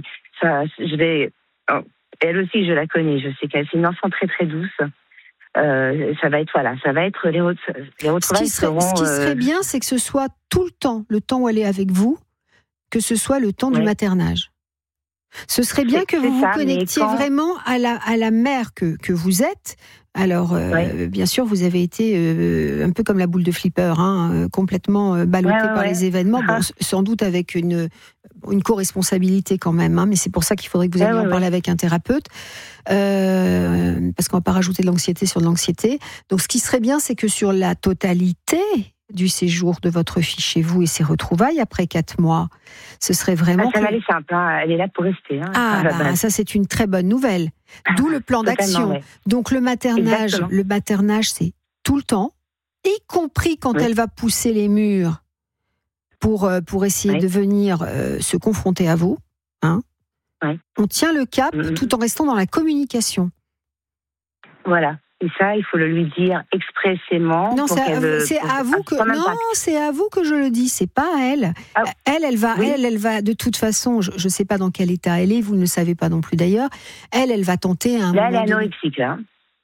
Elle aussi, je la connais. Je sais qu'elle c'est une enfant très très douce. Ça va être les retrouvailles seront. Ce qui serait bien, c'est que ce soit tout le temps où elle est avec vous, que ce soit le temps du maternage. Ce serait bien que vous vous connectiez vraiment à la mère que vous êtes. Alors, bien sûr, vous avez été un peu comme la boule de flipper, complètement ballottée par les événements, sans doute avec une co-responsabilité quand même, mais c'est pour ça qu'il faudrait que vous alliez en parler avec un thérapeute, parce qu'on ne va pas rajouter de l'anxiété sur de l'anxiété. Donc, ce qui serait bien, c'est que sur la totalité du séjour de votre fille chez vous et ses retrouvailles après 4 mois, ce serait vraiment... Ça va aller simple, elle est là pour rester. Ça c'est une très bonne nouvelle. D'où le plan d'action. Donc le maternage, c'est tout le temps, y compris quand elle va pousser les murs pour essayer de venir se confronter à vous. On tient le cap tout en restant dans la communication. Voilà. Et ça, il faut le lui dire expressément. Non, c'est à vous que je le dis. C'est pas à elle. Elle va de toute façon. Je ne sais pas dans quel état elle est. Vous ne le savez pas non plus d'ailleurs. Elle va tenter un. Là, elle est anorexique là.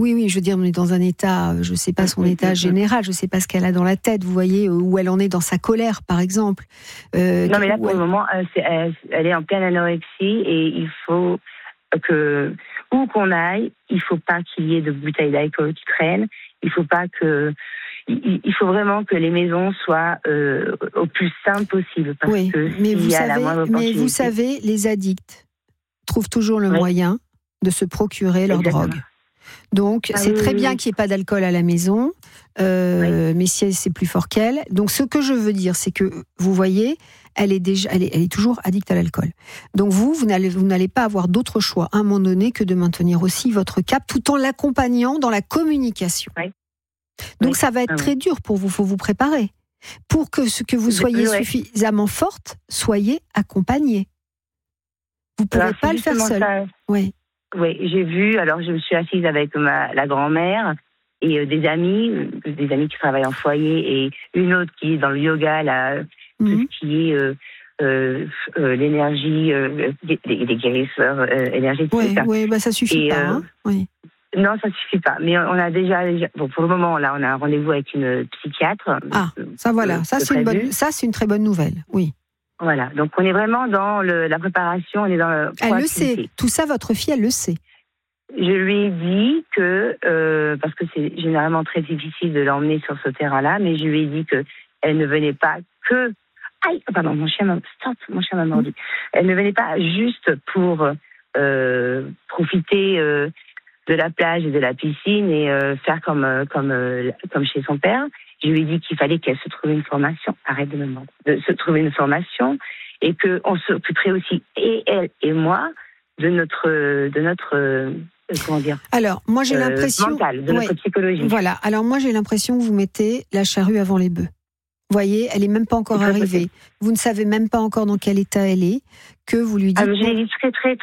Oui, je veux dire, on est dans un état, je ne sais pas son état général, je ne sais pas ce qu'elle a dans la tête, vous voyez, où elle en est dans sa colère, par exemple. Non, mais là, pour le moment, elle est en pleine anorexie et il faut que, où qu'on aille, il ne faut pas qu'il y ait de bouteilles d'alcool qui traînent, il faut vraiment que les maisons soient au plus simples possible. Parce que mais vous savez, les addicts trouvent toujours le moyen de se procurer leur drogue. Donc, c'est très bien qu'il n'y ait pas d'alcool à la maison, mais si c'est plus fort qu'elle. Donc, ce que je veux dire, c'est que, vous voyez, elle est toujours addicte à l'alcool. Donc, vous n'allez pas avoir d'autre choix, à un moment donné, que de maintenir aussi votre cap, tout en l'accompagnant dans la communication. Donc, ça va être très dur pour vous, il faut vous préparer. Pour que vous soyez suffisamment forte, soyez accompagnée. Vous ne pourrez pas le faire seule. Oui, j'ai vu. Alors, je me suis assise avec la grand-mère et des amis qui travaillent en foyer et une autre qui est dans le yoga, tout ce qui est l'énergie, des guérisseurs énergétiques. Oui, ça suffit pas. Non, ça suffit pas. Mais on a déjà pour le moment, là, on a un rendez-vous avec une psychiatre. Ça c'est une très bonne nouvelle. Oui. Voilà, donc on est vraiment dans la préparation, on est dans elle le sait, tout ça votre fille, elle le sait. Je lui ai dit que, parce que c'est généralement très difficile de l'emmener sur ce terrain-là, mais je lui ai dit qu'elle ne venait pas que... Aïe, pardon, mon chien m'a mordu. Elle ne venait pas juste pour profiter de la plage et de la piscine et faire comme chez son père. Je lui ai dit qu'il fallait qu'elle se trouve une formation, arrête de me demander, de se trouver une formation, et qu'on s'occuperait aussi, et elle et moi, de notre comment dire. Alors, moi j'ai l'impression... mental, de notre psychologie. Voilà, alors moi j'ai l'impression que vous mettez la charrue avant les bœufs. Vous voyez, elle n'est même pas encore arrivée. Vous ne savez même pas encore dans quel état elle est, que vous lui dites... je l'ai dit très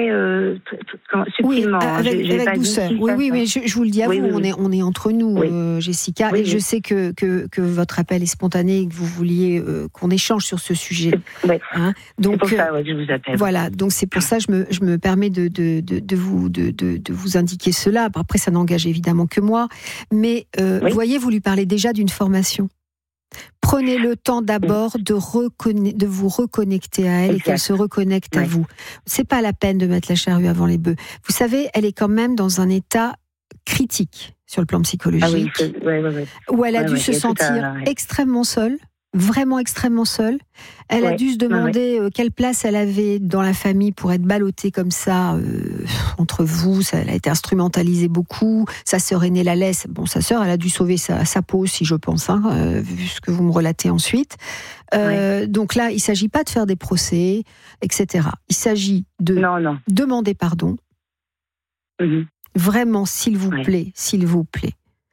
subtilement. Oui, avec douceur. Oui, mais je vous le dis à vous, on est entre nous, Jessica, et je sais que votre appel est spontané et que vous vouliez qu'on échange sur ce sujet. Donc, c'est pour ça que je vous appelle. Voilà, donc c'est pour ça que je me permets de vous indiquer cela. Après, ça n'engage évidemment que moi. Mais vous voyez, vous lui parlez déjà d'une formation. Prenez le temps d'abord de vous reconnecter à elle et qu'elle se reconnecte à vous. C'est pas la peine de mettre la charrue avant les bœufs. Vous savez, elle est quand même dans un état critique sur le plan psychologique, où elle a dû se sentir extrêmement seule. Vraiment extrêmement seule. Elle a dû se demander quelle place elle avait dans la famille pour être ballottée comme ça entre vous. Elle a été instrumentalisée beaucoup. Sa sœur aînée la laisse. Bon, sa sœur, elle a dû sauver sa peau aussi, je pense, vu ce que vous me relatez ensuite. Donc là, il ne s'agit pas de faire des procès, etc. Il s'agit de demander pardon. Vraiment, s'il vous plaît,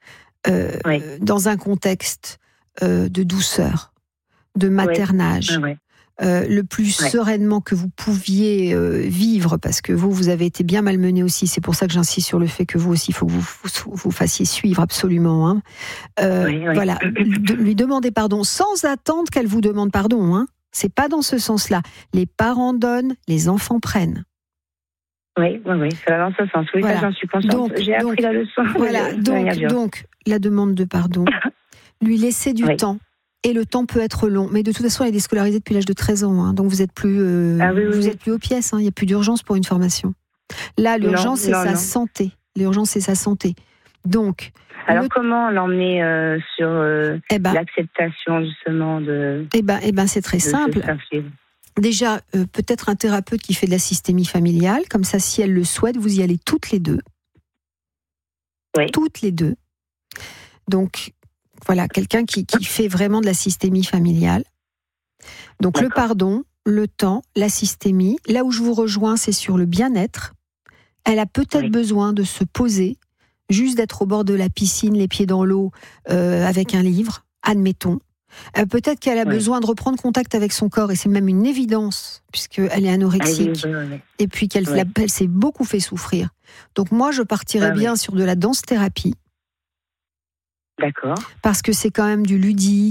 dans un contexte de douceur, de maternage, le plus sereinement que vous pouviez vivre, parce que vous avez été bien malmené aussi, c'est pour ça que j'insiste sur le fait que vous aussi, il faut que vous fassiez suivre absolument. Voilà, lui demander pardon, sans attendre qu'elle vous demande pardon. C'est pas dans ce sens-là. Les parents donnent, les enfants prennent. Oui, ça va dans ce sens. Oui, ça, j'en suis consciente. J'ai appris la leçon. Voilà, donc, la demande de pardon, lui laisser du temps. Et le temps peut être long. Mais de toute façon, elle est déscolarisée depuis l'âge de 13 ans. Donc, vous n'êtes plus, êtes plus aux pièces. Il n'y a plus d'urgence pour une formation. Là, l'urgence, c'est sa santé. L'urgence, c'est sa santé. Donc... Alors, comment l'emmener sur l'acceptation, justement, de... c'est très simple. Déjà, peut-être un thérapeute qui fait de la systémie familiale. Comme ça, si elle le souhaite, vous y allez toutes les deux. Toutes les deux. Donc... Voilà, quelqu'un qui fait vraiment de la systémie familiale. Donc le pardon, le temps, la systémie. Là où je vous rejoins, c'est sur le bien-être. Elle a peut-être besoin de se poser, juste d'être au bord de la piscine, les pieds dans l'eau, avec un livre, admettons. Peut-être qu'elle a besoin de reprendre contact avec son corps, et c'est même une évidence, puisqu'elle est anorexique, et puis qu'elle s'est beaucoup fait souffrir. Donc moi, je partirais bien sur de la danse-thérapie. D'accord. Parce que c'est quand même du ludique,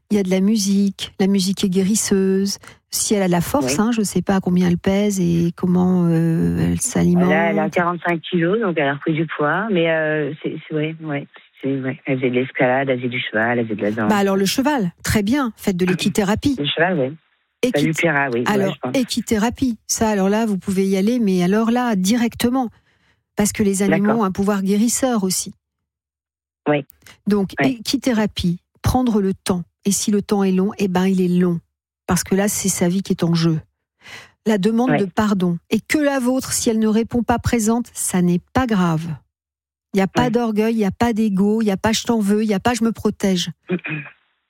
Il y a de la musique est guérisseuse. Si elle a de la force, je ne sais pas combien elle pèse et comment elle s'alimente. Là, elle a 45 kilos, donc elle a repris du poids, mais c'est vrai. Elle faisait de l'escalade, elle faisait du cheval, elle faisait de la danse. Alors le cheval, très bien, faites de l'équithérapie. Le cheval, oui. Ça lui plaira, oui. Alors, équithérapie, ça, alors là, vous pouvez y aller, mais alors là, directement. Parce que les animaux ont un pouvoir guérisseur aussi. Oui. Donc, équithérapie, prendre le temps. Et si le temps est long, il est long. Parce que là, c'est sa vie qui est en jeu. La demande de pardon. Et que la vôtre, si elle ne répond pas présente, ça n'est pas grave. Il n'y a pas d'orgueil, il n'y a pas d'ego, il n'y a pas je t'en veux, il n'y a pas je me protège. D'accord ?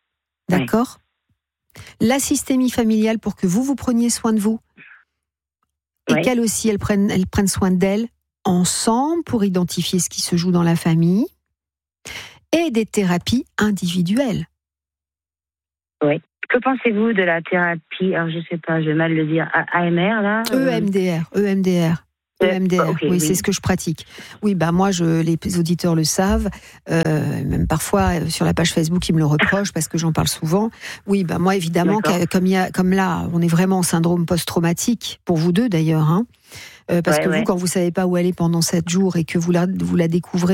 La systémie familiale pour que vous preniez soin de vous. Et qu'elle aussi, elle prenne soin d'elle ensemble pour identifier ce qui se joue dans la famille. Et des thérapies individuelles. Oui. Que pensez-vous de la thérapie, alors je sais pas, je vais mal le dire, AMR là EMDR. Oui, c'est ce que je pratique. Oui, moi, les auditeurs le savent. Même parfois, sur la page Facebook, ils me le reprochent parce que j'en parle souvent. Oui, moi, évidemment, comme là, on est vraiment en syndrome post-traumatique, pour vous deux d'ailleurs, parce que vous, quand vous savez pas où aller pendant 7 jours et que vous la découvrez